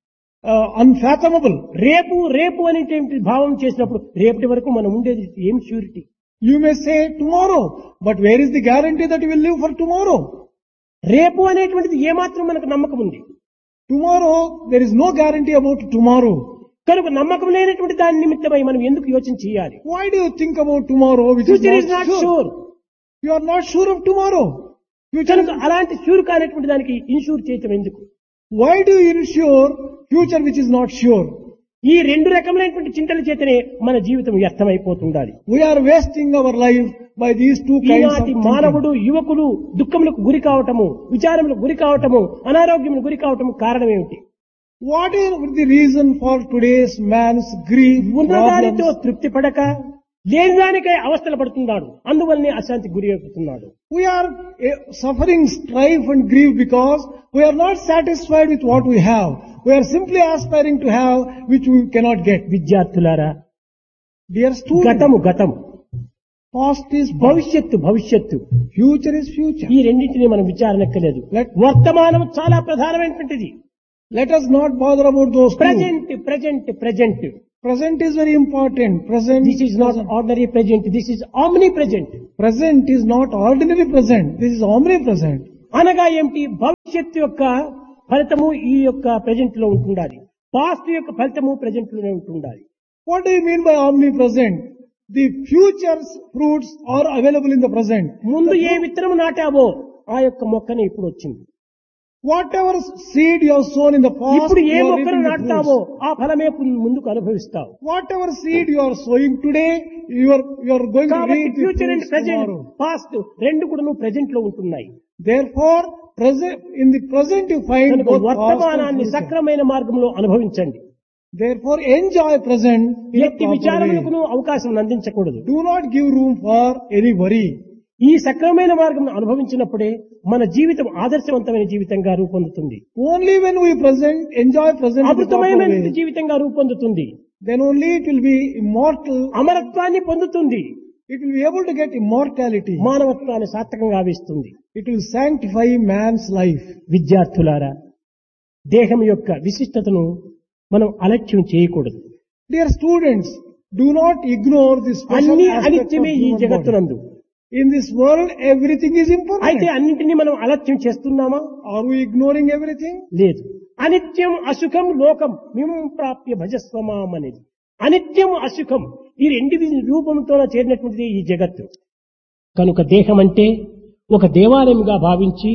uh, unfathomable. రేపు రేపు అనేటువంటి భావం చేసినప్పుడు రేపటి వరకు మనం ఉండేది ఏం surety? You may say tomorrow, but where is the guarantee that you will live for tomorrow? రేపు అనేటువంటిది ఏమాత్రం మనకు నమ్మకం ఉంది. Tomorrow, there is no guarantee about tomorrow. కనుక నమ్మకం లేనటువంటి దాని నిమిత్తమై మనం ఎందుకు యోచన చేయాలి? Why do you think about tomorrow which is future is not not sure? Sure. You are not sure of tomorrow. Future కనుక is- అలాంటి షూర్ కానటువంటి దానికి ఇన్షూర్ చేయటం ఎందుకు? Why do you insure future which is not sure? ఈ రెండు రకములైనటువంటి చింతల చేతనే మన జీవితం వ్యర్థమైపోతుండాలి. We are wasting our life by these two kinds of ఈనాటి thinking. మానవుడు యువకులు దుఃఖములకు గురి కావటము, విచారములకు గురి కావటము, అనారోగ్యములకు గురి కావటము కారణం ఏమిటి? What is the reason for today's man's grief, ఉన్నదానితో problems? తృప్తి పడక లేని దానికై అవస్థలు పడుతున్నాడు. అందువల్లనే అశాంతికి గురి అవుతున్నాడు. We are eh, suffering strife and grief because we are not satisfied with what we have. We are simply aspiring to have which we cannot get. విద్యార్థులారా, Dear students, గతము గతము, past is past. భవిష్యత్తు భవిష్యత్తు, Future is future. ఈ రెండింటిని మనం విచారణక్కలేదు. Let- వర్తమానం చాలా ప్రధానమైనటువంటిది. Let us not bother about those two. Present present present Present is very important. Present. This is not ordinary present, this is omni present. Present is not ordinary present. This is omnipresent. అనగా ఏమిటి? భవిష్యత్తు యొక్క ఫలితము ఈ యొక్క ప్రజెంట్ లో ఉంటుండాలి, పాస్ట్ యొక్క ఫలితము ప్రజెంట్ లోనే ఉంటుండాలి. What do you mean by omnipresent? The future's fruits are available in the present. ముందు ఏ విత్తనం నాటావో ఆ యొక్క మొక్కనే ఇప్పుడు వచ్చింది. Whatever seed you have sown in the past, ఇప్పుడు ఏ you are మొక్కను reaping the నాటుతావో fruits. ఆ ఫలమే పు- ముందుకు అనుభవిస్తావు. Whatever seed you are sowing today, you are you are going to కాబట్టి reap the future and fruits present, tomorrow. Past రెండు కూడా నువ్వు ప్రెజెంట్ లో ఉంటున్నాయి. Therefore, present in the present you find కనుక both past and వర్తమానాన్ని future. సక్రమైన మార్గంలో అనుభవించండి. Therefore, enjoy present in a ఎట్టి proper విచారములకు way. అవకాశం అందించకూడదు. Do not give room for any worry. ఈ సక్రమైన మార్గం అనుభవించినప్పుడే మన జీవితం ఆదర్శవంతమైన జీవితంగా రూపొందుతుంది, Only when we present, enjoy present in the proper అమృతమయమైన way, జీవితంగా రూపొందుతుంది, then only it will be immortal. అమరత్వాన్ని పొందుతుంది, It will be able to get immortality. మానవత్వాన్ని సార్థకంగా ఆవిస్తుంది. It will sanctify man's life. విద్యార్థులారా, దేహం యొక్క విశిష్టతను మనం అలక్ష్యం చేయకూడదు. Dear students, do not ignore this special అన్ని aspect of అనిత్యమే ఈ human body. జగత్తునందు. In this world, everything is అయితే impermanent. అన్నింటినీ మనం అలక్ష్యం చేస్తున్నామా? Are we ignoring everything? లేదు. అనిత్యం అసుఖం లోకం మిమం ప్రాప్య భజస్వమాం అనేది. అనిత్యం అసుఖం ఈ రెండు రూపంతో చేరినటువంటిది ఈ జగత్తు. కనుక దేహం అంటే ఒక దేవాలయంగా భావించి,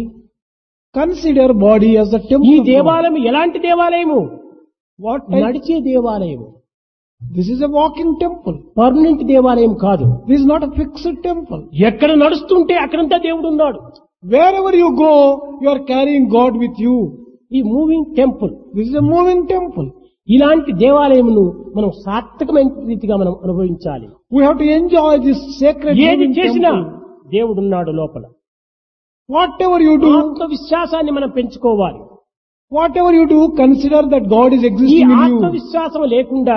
Consider body as a ఈ temple of God. దేవాలయం ఎలాంటి దేవాలయము? What type? నడిచే దేవాలయము, This is a walking temple. Permanent దేవాలయం కాదు. This is not a fixed temple. ఎక్కడ నడుస్తుంటే అక్కడంతా దేవుడు ఉన్నాడు. Wherever you go, you are carrying God with you. ఈ moving temple, This is a moving temple. ఇలాంటి దేవాలయమును మనం సార్థకమైన రీతిగా మనం అనుభవించాలి. We have to enjoy this sacred ఏది moving చేసినా temple. దేవుడున్నాడు లోపల. Whatever you do, ఆత్మవిశ్వాసాన్ని మనం పెంచుకోవాలి. whatever you do, consider that God is ఈ existing in you. ఆత్మవిశ్వాసం లేకుండా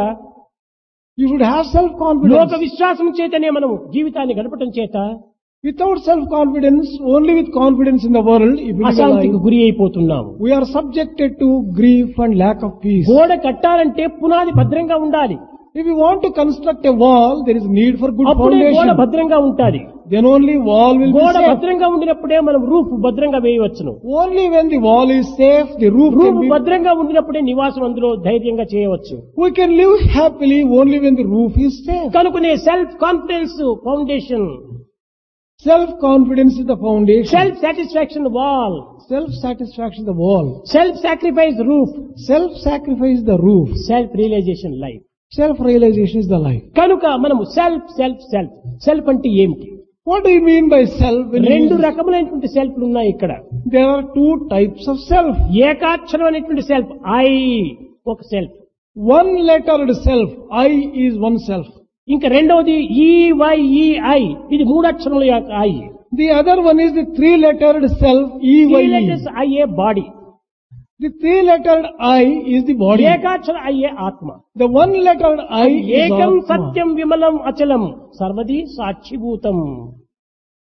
You should have లోక self-confidence. విశ్వాసం చేతనే మనము జీవితాన్ని గడపటం చేత Without self-confidence, only with confidence in the world, if we live అశాంతికి alive, గురి అయిపోతున్నాము. we are subjected to grief and lack of peace. గోడ కట్టాలంటే పునాది భద్రంగా ఉండాలి. If you want to construct a wall, there is need for good అప్పుడే గోడ foundation. భద్రంగా ఉంటాది. Then only wall will be గోడ safe. భద్రంగా ఉండినప్పుడే మనం రూఫ్ భద్రంగా వేయవచ్చును. Only when the wall is safe, the roof roof can be. భద్రంగా ఉండినప్పుడే నివాసం అందులో ధైర్యంగా చేయవచ్చు. We can live happily only when the roof is safe. కనుకనే self confidence foundation, Self-confidence is the foundation. Self satisfaction wall, Self-satisfaction is the wall. Self sacrifice roof, Self-sacrifice is the roof. Self realisation life. Self-realization is the life. కనుక మనము సెల్ఫ్ సెల్ఫ్ సెల్ఫ్ సెల్ఫ్ అంటే ఏమిటి? What do you mean by self? When you రెండు use- రకములైనటువంటి సెల్ఫ్లు ఉన్నాయి ఇక్కడ. There are two types of self. ఏకాక్షరం అనేటువంటి సెల్ఫ్ ఐ ఒక self, One lettered self, I is one self. ఇంకా రెండవది ఈవైఈఐ, ఇది మూడు అక్షరముల యొక్క I. The other one is the three lettered self, E Y E. IA body, The three lettered I is the body. ఏకాక్షర అయ్యే ఆత్మ. The one lettered I is ఏకం Atma. Satyam విమలం అచలం సర్వది సాక్షిభూతం.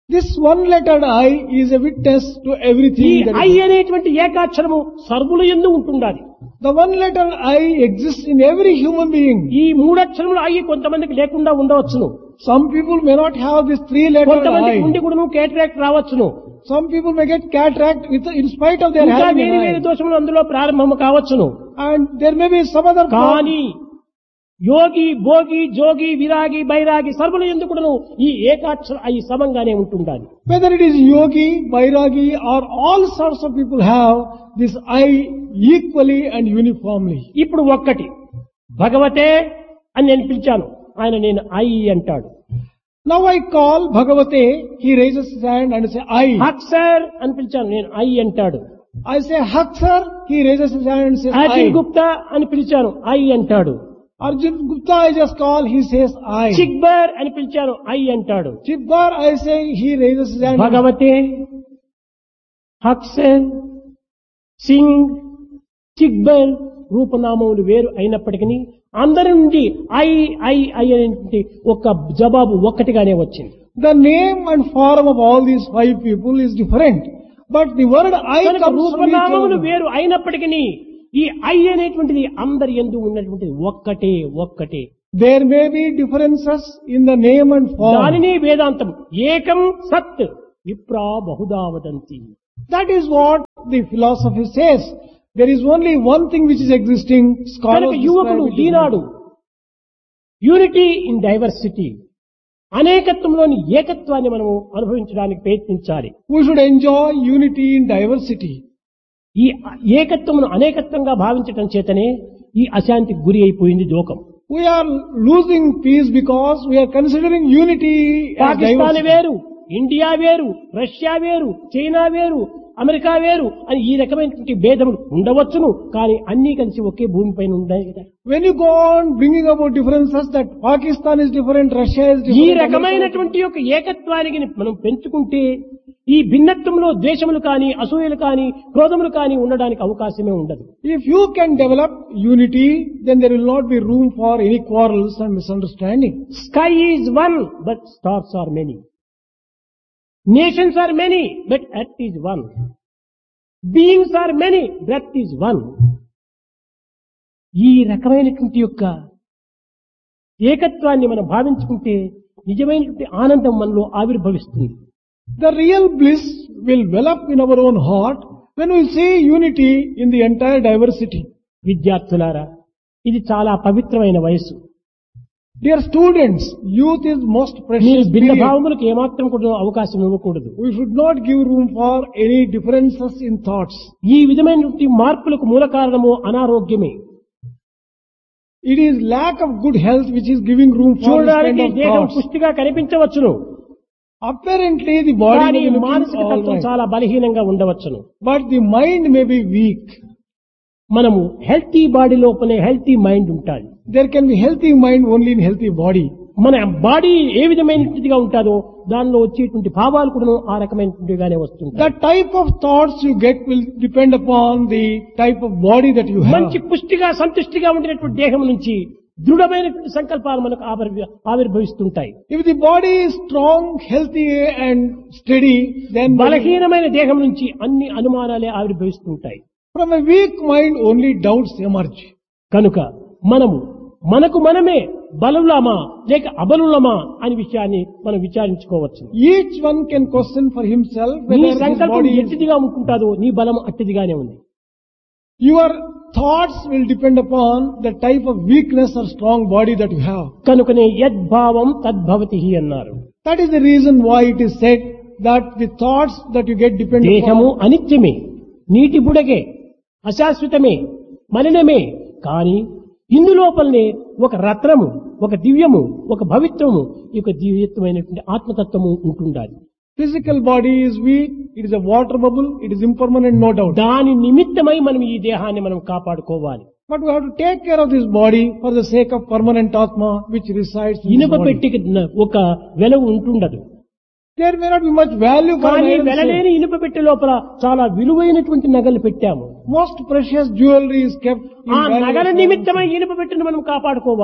This one-lettered I is a witness to ఈ everything that ఐ is. అనేటువంటి ఏకాక్షరము సర్వుల యందు ఉంటుండాలి. The one-lettered I exists in every human being. ఈ మూడక్షరములు ఐ కొంతమందికి లేకుండా ఉండవచ్చును. Some people may not have this three-lettered కొంతమందికి ఉండి I. కూడా cataract రావచ్చును. Some people may get cataract with, in spite of their ఇంకా having వేరు an వేరు eye. దోషములు అందులో ప్రారంభము కావచ్చును. And there may be some other కానీ యోగి భోగి జోగి విరాగి బైరాగి సర్వుల యందు కూడాను ఈ ఏకాక్షర ఐ సమంగానే ఉంటుండాలి. whether it is yogi, bairagi or all sorts of people have this I equally and uniformly. ఇప్పుడు ఒక్కటి భగవతే అని నేను పిలిచాను, ఆయన నేను ఐ అంటాడు. Now I call Bhagavate, he raises his hand and say I. Haq sir అని పిలిచాను, నేను ఐ అంటాడు. I say Hak sir, he raises his hand and says Arjun I. Gupta అని పిలిచాను, ఐ అంటాడు. Arjun Gupta I just call, he says I. చిక్బర్ అని పిలిచాను, ఐ అంటాడు. Chibbar I say, he raises his hand. భగవతే హక్సెన్ సింగ్ చిక్బర్ రూపనామములు వేరు అయినప్పటికీ అందరి నుండి ఐ ఐ ఐ అనేటువంటి ఒక జవాబు ఒక్కటిగానే వచ్చింది. The name and form of all these five people is different. But the word I కనుక comes from each రూపనామములు other. వేరు అయినప్పటికీ ఈ ఐ అనేటువంటిది అందరి యందు ఉన్నటువంటిది ఒక్కటే ఒక్కటే. There may be differences in the name and form. దానిని వేదాంతం ఏకం సత్ విప్రా Bahuda వదంతి. That is what the philosophy says. There is only one thing which is existing. Scholars కనుక యువకుడు describe it Eenadu unity in diversity అనేకత్వంలోని ఏకత్వాన్ని మనము అనుభవించడానికి ప్రయత్నించాలి. We should enjoy unity in diversity. ఈ ఏకత్వమును అనేకత్వంగా భావించటం చేతనే ఈ అశాంతికి గురి అయిపోయింది లోకం. We are losing peace because we are considering unity as Pakistan diversity. వేరు, ఇండియా వేరు, రష్యా వేరు, చైనా వేరు, అమెరికా వేరు అని ఈ రకమైనటువంటి భేదములు ఉండవచ్చును. కానీ అన్ని కలిసి ఒకే భూమిపైన ఉన్నాయి కదా. When you go on bringing about differences that Pakistan is different, Russia is ఈ different. రకమైనటువంటి యొక్క ఏకత్వానికి మనం పెంచుకుంటే ఈ భిన్నత్వంలో ద్వేషములు కానీ అసూయలు కానీ క్రోధములు కానీ ఉండడానికి అవకాశమే ఉండదు. If you can develop unity, then there will not be room for any quarrels and misunderstanding. Sky is one but stars are many, nations are many but earth is one, beings are many breath is one. ఈ రకమైనటువంటి యొక్క ఏకత్వాన్ని మనం భావించుకుంటే నిజమైనటువంటి ఆనందం మనలో ఆవిర్భవిస్తుంది. The real bliss will well up in our own heart when we see unity in the entire diversity. విద్యార్థులారా, ఇది చాలా పవిత్రమైన వయసు. Dear students, youth is most మీరు precious భిన్న period. భావములకు ఏమాత్రం కూడా అవకాశం ఇవ్వకూడదు. We should not give room for any differences in thoughts. ఈ విధమైనటువంటి మార్పులకు మూల కారణము అనారోగ్యమే. It is lack of good health which is giving room for this kind చూడడానికి of దేహం thoughts. పుష్టిగా కనిపించవచ్చును, Apparently the body కానీ may be looking మానసిక all తత్వం right, చాలా బలహీనంగా ఉండవచ్చును. but the mind may be weak. మనము హెల్తీ బాడీ లోపలే హెల్తీ మైండ్ ఉంటాయి. There can be healthy mind only in healthy body. మన బాడీ ఏ విధమైనటువంటిదిగా ఉంటుందో దానిలో వచ్చేటువంటి భావాలు కూడా ఆ రకమైనటువంటిగానే వస్తుంటాయి. The type of thoughts you get will depend upon the type of body that you have. మంచి పుష్టిగా సంతుష్టిగా ఉండినటువంటి దేహం నుంచి దృఢమైనటువంటి సంకల్పాలు మనకు ఆవిర్భ- ఆవిర్భవిస్తుంటాయి. If the body is strong, healthy and steady, then బలహీనమైన దేహం నుంచి అన్ని అనుమానాలే ఆవిర్భవిస్తుంటాయి. from a weak mind only doubts emerge. కనుక మనము మనకు మనమే బలులమా లేక అబలులమా అనే విషయాన్ని మనం విచారించుకోవచ్చు. Each one can question for himself నీ whether his సంకల్పం body is. ఎట్టిదిగా ఉంటుందో నీ బలం అట్టిదిగానే ఉంది. Your thoughts will depend upon the type of weakness or strong body that you have. కనుకనే యద్భావం తద్భవతి అన్నారు. That is the reason why it is said that the thoughts that you get depend దేహము upon. అనిత్యమే, నీటి బుడగే, అశాశ్వతమే, మలినమే. కానీ ఇందులోపలనే ఒక రత్నము, ఒక దివ్యము, ఒక భవిత్వము, ఈ యొక్క దివ్యత్వమైనటువంటి ఆత్మతత్వము ఉంటుండాలి. Physical body is weak, it is a water bubble, it is impermanent, no doubt. దాని నిమిత్తమై మనం ఈ దేహాన్ని మనం కాపాడుకోవాలి. But we have to take care of this body for the sake of permanent Atma which resides in this ఇనుప body. పెట్టికి ఒక వెలవు ఉంటుండదు, There may not be much value for an కానీ iron వెలలేని safe. ఇనుప పెట్టె లోపల చాలా విలువైనటువంటి నగలు పెట్టాము. Most precious jewelry is kept in ఆ valuable నగల stones. నిమిత్తమై ఇనుప పెట్టెను మనం కాపాడుకోవాలి.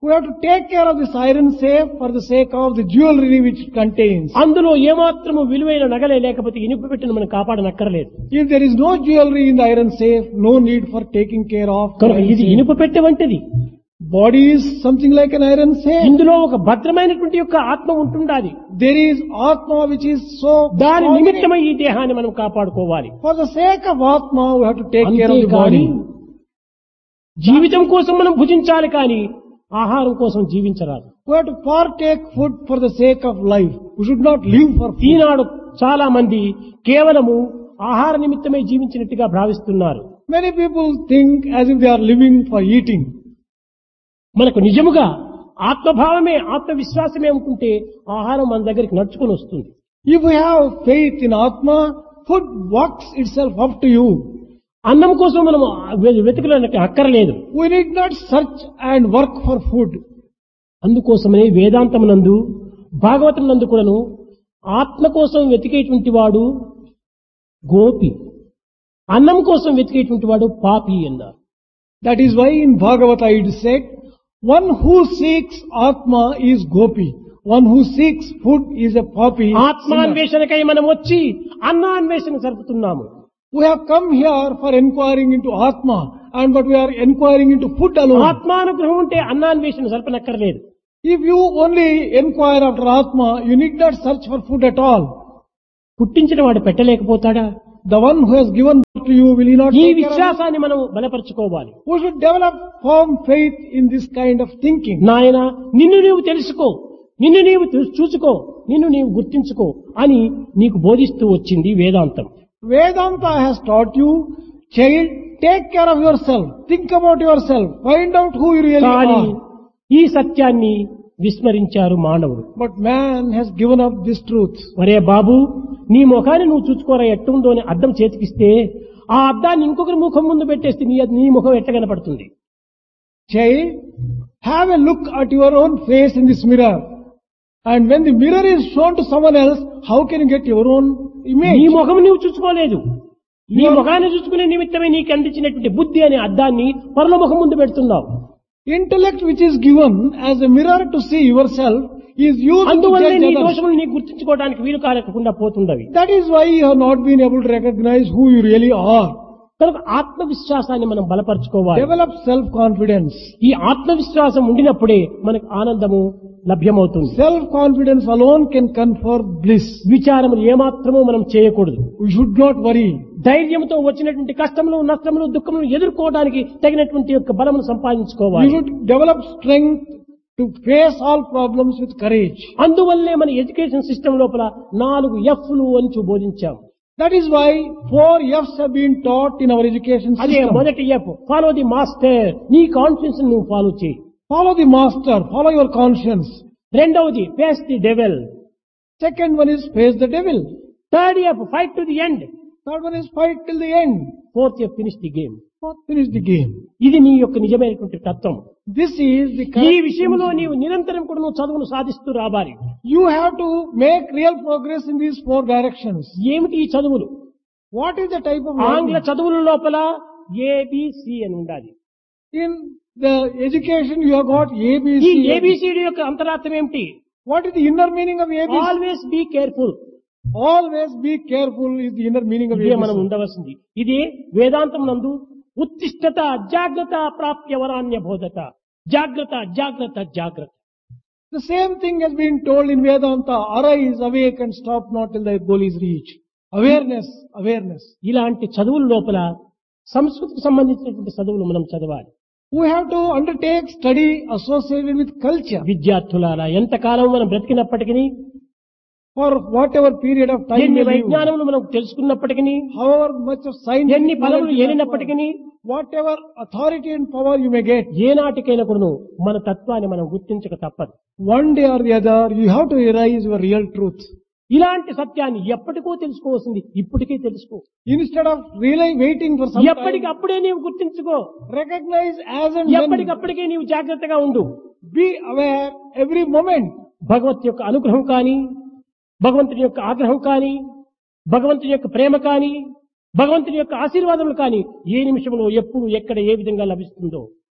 We have to take care of this iron safe for the sake of the jewelry which it contains. అందులో ఏమాత్రము విలువైన నగలే లేకపోతే ఇనుప పెట్టిన మనం కాపాడనక్కర్లేదు. If there is no jewelry in the iron safe, no need for taking care of. కనుక ఇది ఇనుప పెట్టె వంటిది. Body is something like an iron safe. ఇందులో ఒక భద్రమైనటువంటి యొక్క ఆత్మ ఉంటుండాలి. There is Atma which is so దాని strong in it. నిమిత్తమై ఈ దేహాన్ని మనం కాపాడుకోవాలి. For the sake of Atma, we have to take care of the అంతేకాని body. జీవితం కోసం మనం భుజించాలి కానీ ఆహారం కోసం జీవించరాదు. We have to partake food for the sake of life. We should not live for food. ఈనాడు చాలా మంది కేవలము ఆహార నిమిత్తమే జీవించినట్టుగా భావిస్తున్నారు. Many people think as if they are living for eating. మనకు నిజముగా ఆత్మభావమే ఆత్మవిశ్వాసమే అనుకుంటే ఆహారం మన దగ్గరికి నడుచుకుని వస్తుంది. If we have faith in Atma, food walks itself up to you. అన్నం కోసం మనం వెతుకులకు అక్కర్లేదు. We need not search and work for food. అందుకోసమనే వేదాంతమునందు భాగవతం నందు కూడాను ఆత్మ కోసం వెతికేటువంటి వాడు గోపి, అన్నం కోసం వెతికేటువంటి వాడు పాపి అన్నారు. That is why in Bhagavata it is said, one who seeks Atma is Gopi. One who seeks food is a papi. ఆత్మాన్వేషణకై మనం వచ్చి అన్నాన్వేషణ జరుపుతున్నాము. We have come here for inquiring into Atma, and but we are inquiring into food alone. ఆత్మానుగ్రహం ఉంటే అన్నాన్వేషణ జరపనక్కర్లేదు. If you only inquire after Atma, you need not search for food at all. పుట్టించిన వాడు పెట్టలేకపోతాడా? The one who has given birth to you, will he not ఈ take care of it? విశ్వాసాన్ని మనం బలపరుచుకోవాలి. We should develop firm faith in this kind of thinking. నాయన నిన్ను నీవు తెలుసుకో, నిన్ను నీవు చూ- చూసుకో, నిన్ను నీవు గుర్తించుకో అని నీకు బోధిస్తూ వచ్చింది వేదాంతం. Vedanta has taught you, child, take care of yourself, think about yourself, find out who you really కానీ are. ఈ సత్యాన్ని విస్మరించారు మానవుడు. But man has given up this truth. ఒరే బాబు, నీ ముఖాన్ని నువ్వు చూసుకోరా ఎట్టుందో అని అద్దం చేతికిస్తే ఆ అద్దాన్ని ఇంకొకరి ముఖం ముందు పెట్టేస్తే నీ నీ ముఖం ఎట్ట కనపడుతుంది? Child, have a look at your own face in this mirror. And when the mirror is shown to someone else, how can you get your own నీ image? ముఖం నువ్వు చూసుకోలేదు. నీ ముఖాన్ని చూసుకునే నిమిత్తమే నీకు అందించినటువంటి బుద్ధి అనే అద్దాన్ని పరుల ముఖం ముందు పెడుతున్నావు. Intellect which is given as a mirror to see yourself is used to అందువల్ల నీ judge others. దోషములు నీకు గుర్తించుకోవడానికి వీలు కాలేకుండా పోతుండవి. That is why you have not been able to recognize who you really are. కనుక ఆత్మవిశ్వాసాన్ని మనం బలపరుచుకోవాలి. Develop self-confidence. ఈ ఆత్మవిశ్వాసం ఉండినప్పుడే మనకు ఆనందము లభ్యమవుతుంది. Self-confidence alone can confer bliss. విచారములు ఏమాత్రమూ మనం చేయకూడదు. We should not worry. ధైర్యంతో వచ్చినటువంటి కష్టములు, నష్టములు, దుఃఖములు ఎదుర్కోవడానికి తగినటువంటి యొక్క బలమును You సంపాదించుకోవాలి. should develop strength to face all problems with courage. అందువల్లే మన ఎడ్యుకేషన్ సిస్టమ్ లోపల నాలుగు ఎఫ్లు అని చూ- బోధించాం. That is why four F's have been taught in our education అదే system. మొదటి ఎఫ్, ఫాలో ది మాస్టర్. నీ కాన్ఫిడెన్స్ నువ్వు ఫాలో చేయి. Follow the master, follow your conscience. రెండవది face the devil. Second one is face the devil. Third F, fight to the end. Third one is fight till the end. Fourth F, finish the game. Fourth, finish the game. ఇది నీ యొక్క నిజమైనటువంటి తత్వం. This is the ఈ correct. విషయంలో నీవు నిరంతరం కూడా నువ్వు చదువును సాధిస్తూ రావాలి. You have to make real progress in these four directions. ఏమిటి ఈ చదువులు? What is the type of ఆంగ్ల learning? చదువుల లోపల ఏబిసి అని ఉండాలి. In the education you have got ఈ A B C. ఏబిసిడి యొక్క అంతరార్థం ఏమిటి? What is the inner meaning of A B C? Always be careful. Always be careful is the inner meaning of ఇదే మనం A B C. ఉండవలసింది. ఇది వేదాంతం నందు ఉత్తిష్టత జాగ్రత్త ప్రాప్య వరాన్య బోధత. జాగ్రత్త జాగ్రత్త జాగ్రత్త. The same thing has been told in Vedanta. Arise, awake and stop not till thy goal is reached. Awareness, awareness. ఇలాంటి చదువుల లోపల సంస్కృతికి సంబంధించినటువంటి చదువులు మనం చదవాలి. We have to undertake study associated with culture. విద్యార్థులారా, ఎంతకాలం మనం బ్రతికినప్పటికీ, For whatever period of time ఎన్ని we live, వైజ్ఞానములు మనం తెలుసుకున్నప్పటికీ, however much of science, ఎన్ని పదవులు knowledge you have ఏలినప్పటికీ, acquired, whatever authority and power you may get, ఏనాటికైనా కూడాను మన తత్వాన్ని మనం గుర్తించక తప్పదు. one day or the other you have to realize your real truth. ఇలాంటి సత్యాన్ని ఎప్పటికో తెలుసుకోవాల్సింది ఇప్పటికే తెలుసుకో. Instead of really waiting for some time, ఎప్పటికప్పుడే నీవు గుర్తించుకో. recognize as and when. ఎప్పటికప్పటికే నీవు జాగ్రత్తగా ఉండు. Be aware every moment. భగవత్ యొక్క అనుగ్రహం కానీ, భగవంతుని యొక్క ఆగ్రహం కానీ, భగవంతుని యొక్క ప్రేమ కానీ, భగవంతుని యొక్క ఆశీర్వాదములు కానీ ఏ నిమిషంలో ఎప్పుడు ఎక్కడ ఏ విధంగా లభిస్తుందో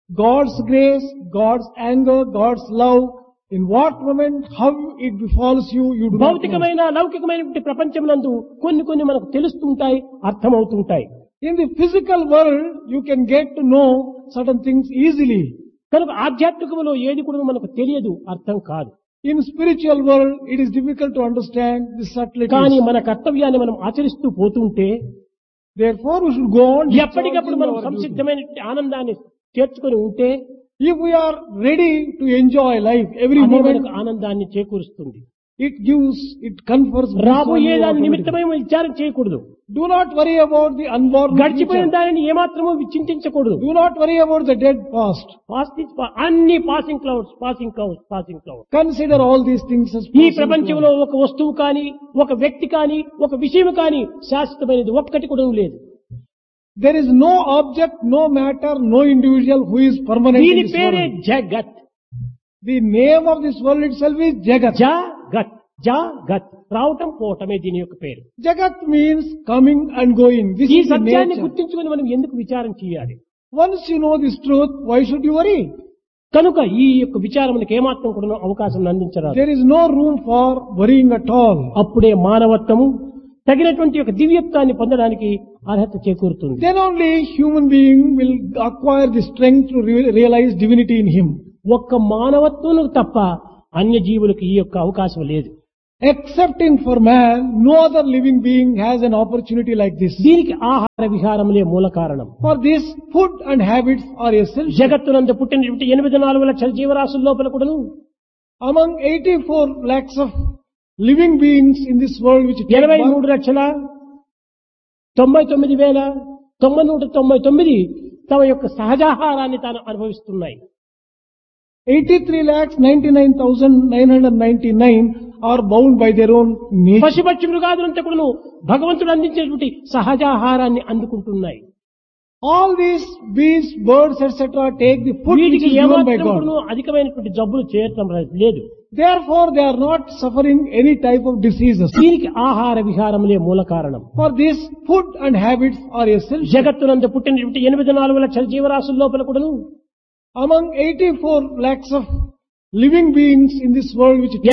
God's grace, God's anger, God's love, in what moment, how it befalls you, you do not know. భౌతికమైన లౌకికమైనటువంటి ప్రపంచమునందు కొన్ని కొన్ని మనకు తెలుస్తుంటాయి, అర్థమవుతుంటాయి. In the physical world, you can get to know certain things easily. కనుక ఆధ్యాత్మికములో ఏది కూడా మనకు తెలియదు, అర్థం కాదు. In spiritual world, it is difficult to understand the subtleties. కానీ మన కర్తవ్యాన్ని మనం ఆచరిస్తూ పోతుంటే Therefore, we should go on ఎప్పటికప్పుడు discharging మనం our duty. సంసిద్ధమైన ఆనందాన్ని చేర్చుకొని ఉంటే If we are ready to enjoy life every అది moment, మనకు ఆనందాన్ని చేకూరుస్తుంది. it gives, it confers bliss on రాబోయే you దాని automatically. నిమిత్తమై మనం విచారం చేయకూడదు. Do not worry about the unborn గడిచిపోయిన future. దానిని ఏమాత్రమూ చింతించకూడదు. Do not worry about the dead past. Past is pa- అన్ని passing clouds, passing clouds, passing clouds. Consider all these things as ఈ passing ప్రపంచంలో clouds. ఒక వస్తువు కానీ, ఒక వ్యక్తి కానీ, ఒక విషయం కానీ శాశ్వతమైనది ఒక్కటి కూడా లేదు. There is no object, no matter, no individual who is permanent in దీని this పేరే world. జగత్. The name of this world itself is Jagat. జగత్, జగత్ రావటం పోవటమే దీని యొక్క పేరు. Jagat means coming and going. This ఈ is the సత్యాన్ని nature. గుర్తించుకొని మనం ఎందుకు విచారం చేయాలి? Once you know this truth, why should you worry? కనుక ఈ యొక్క విచారములకు ఏమాత్రం కూడా అవకాశం అందించరాదు. There is no room for worrying at all. అప్పుడే మానవత్వము తగినటువంటి ఒక దివ్యత్వాన్ని పొందడానికి అర్హత చేకూరుతుంది. Then only human being will acquire the strength to re- realize divinity in him. ఒక్క మానవత్వం తప్ప అన్య జీవులకు ఈ యొక్క అవకాశం లేదు. Excepting for man, no other living being has an opportunity like this. దీనికి ఆహార విహారములే మూల కారణం. For this, food and habits are essential. జగత్తునందు పుట్టినటువంటి ఎనిమిది నాలుగు లక్షల జీవరాశుల లోపల కూడాను Among eighty-four lakhs of living beings in this world which take ఎనభై birth, మూడు లక్షల తొంభై తొమ్మిది వేల తొంభై నూట తొంభై తొమ్మిది తమ యొక్క సహజాహారాన్ని తాను అనుభవిస్తున్నాయి. eighty-three lakhs ninety-nine thousand nine hundred ninety-nine are bound by their own nature. పశుపక్షి మృగాదులంతా కూడాను భగవంతుడు అందించేటువంటి సహజాహారాన్ని అందుకుంటున్నాయి. All these beasts, birds, et cetera take the food which వీటికి is given by ఏమాత్రం God. కూడాను అధికమైనటువంటి జబ్బులు చేయటం లేదు. Therefore, they are not suffering any type of diseases. దీనికి ఆహార విహారములే మూల కారణం. For this, food and habits are essential. జగత్తునందు పుట్టినటువంటి ఎనిమిది నాలుగు లక్షల జీవరాశుల లోపల కూడాను Among eighty-four lakhs of living beings in this world which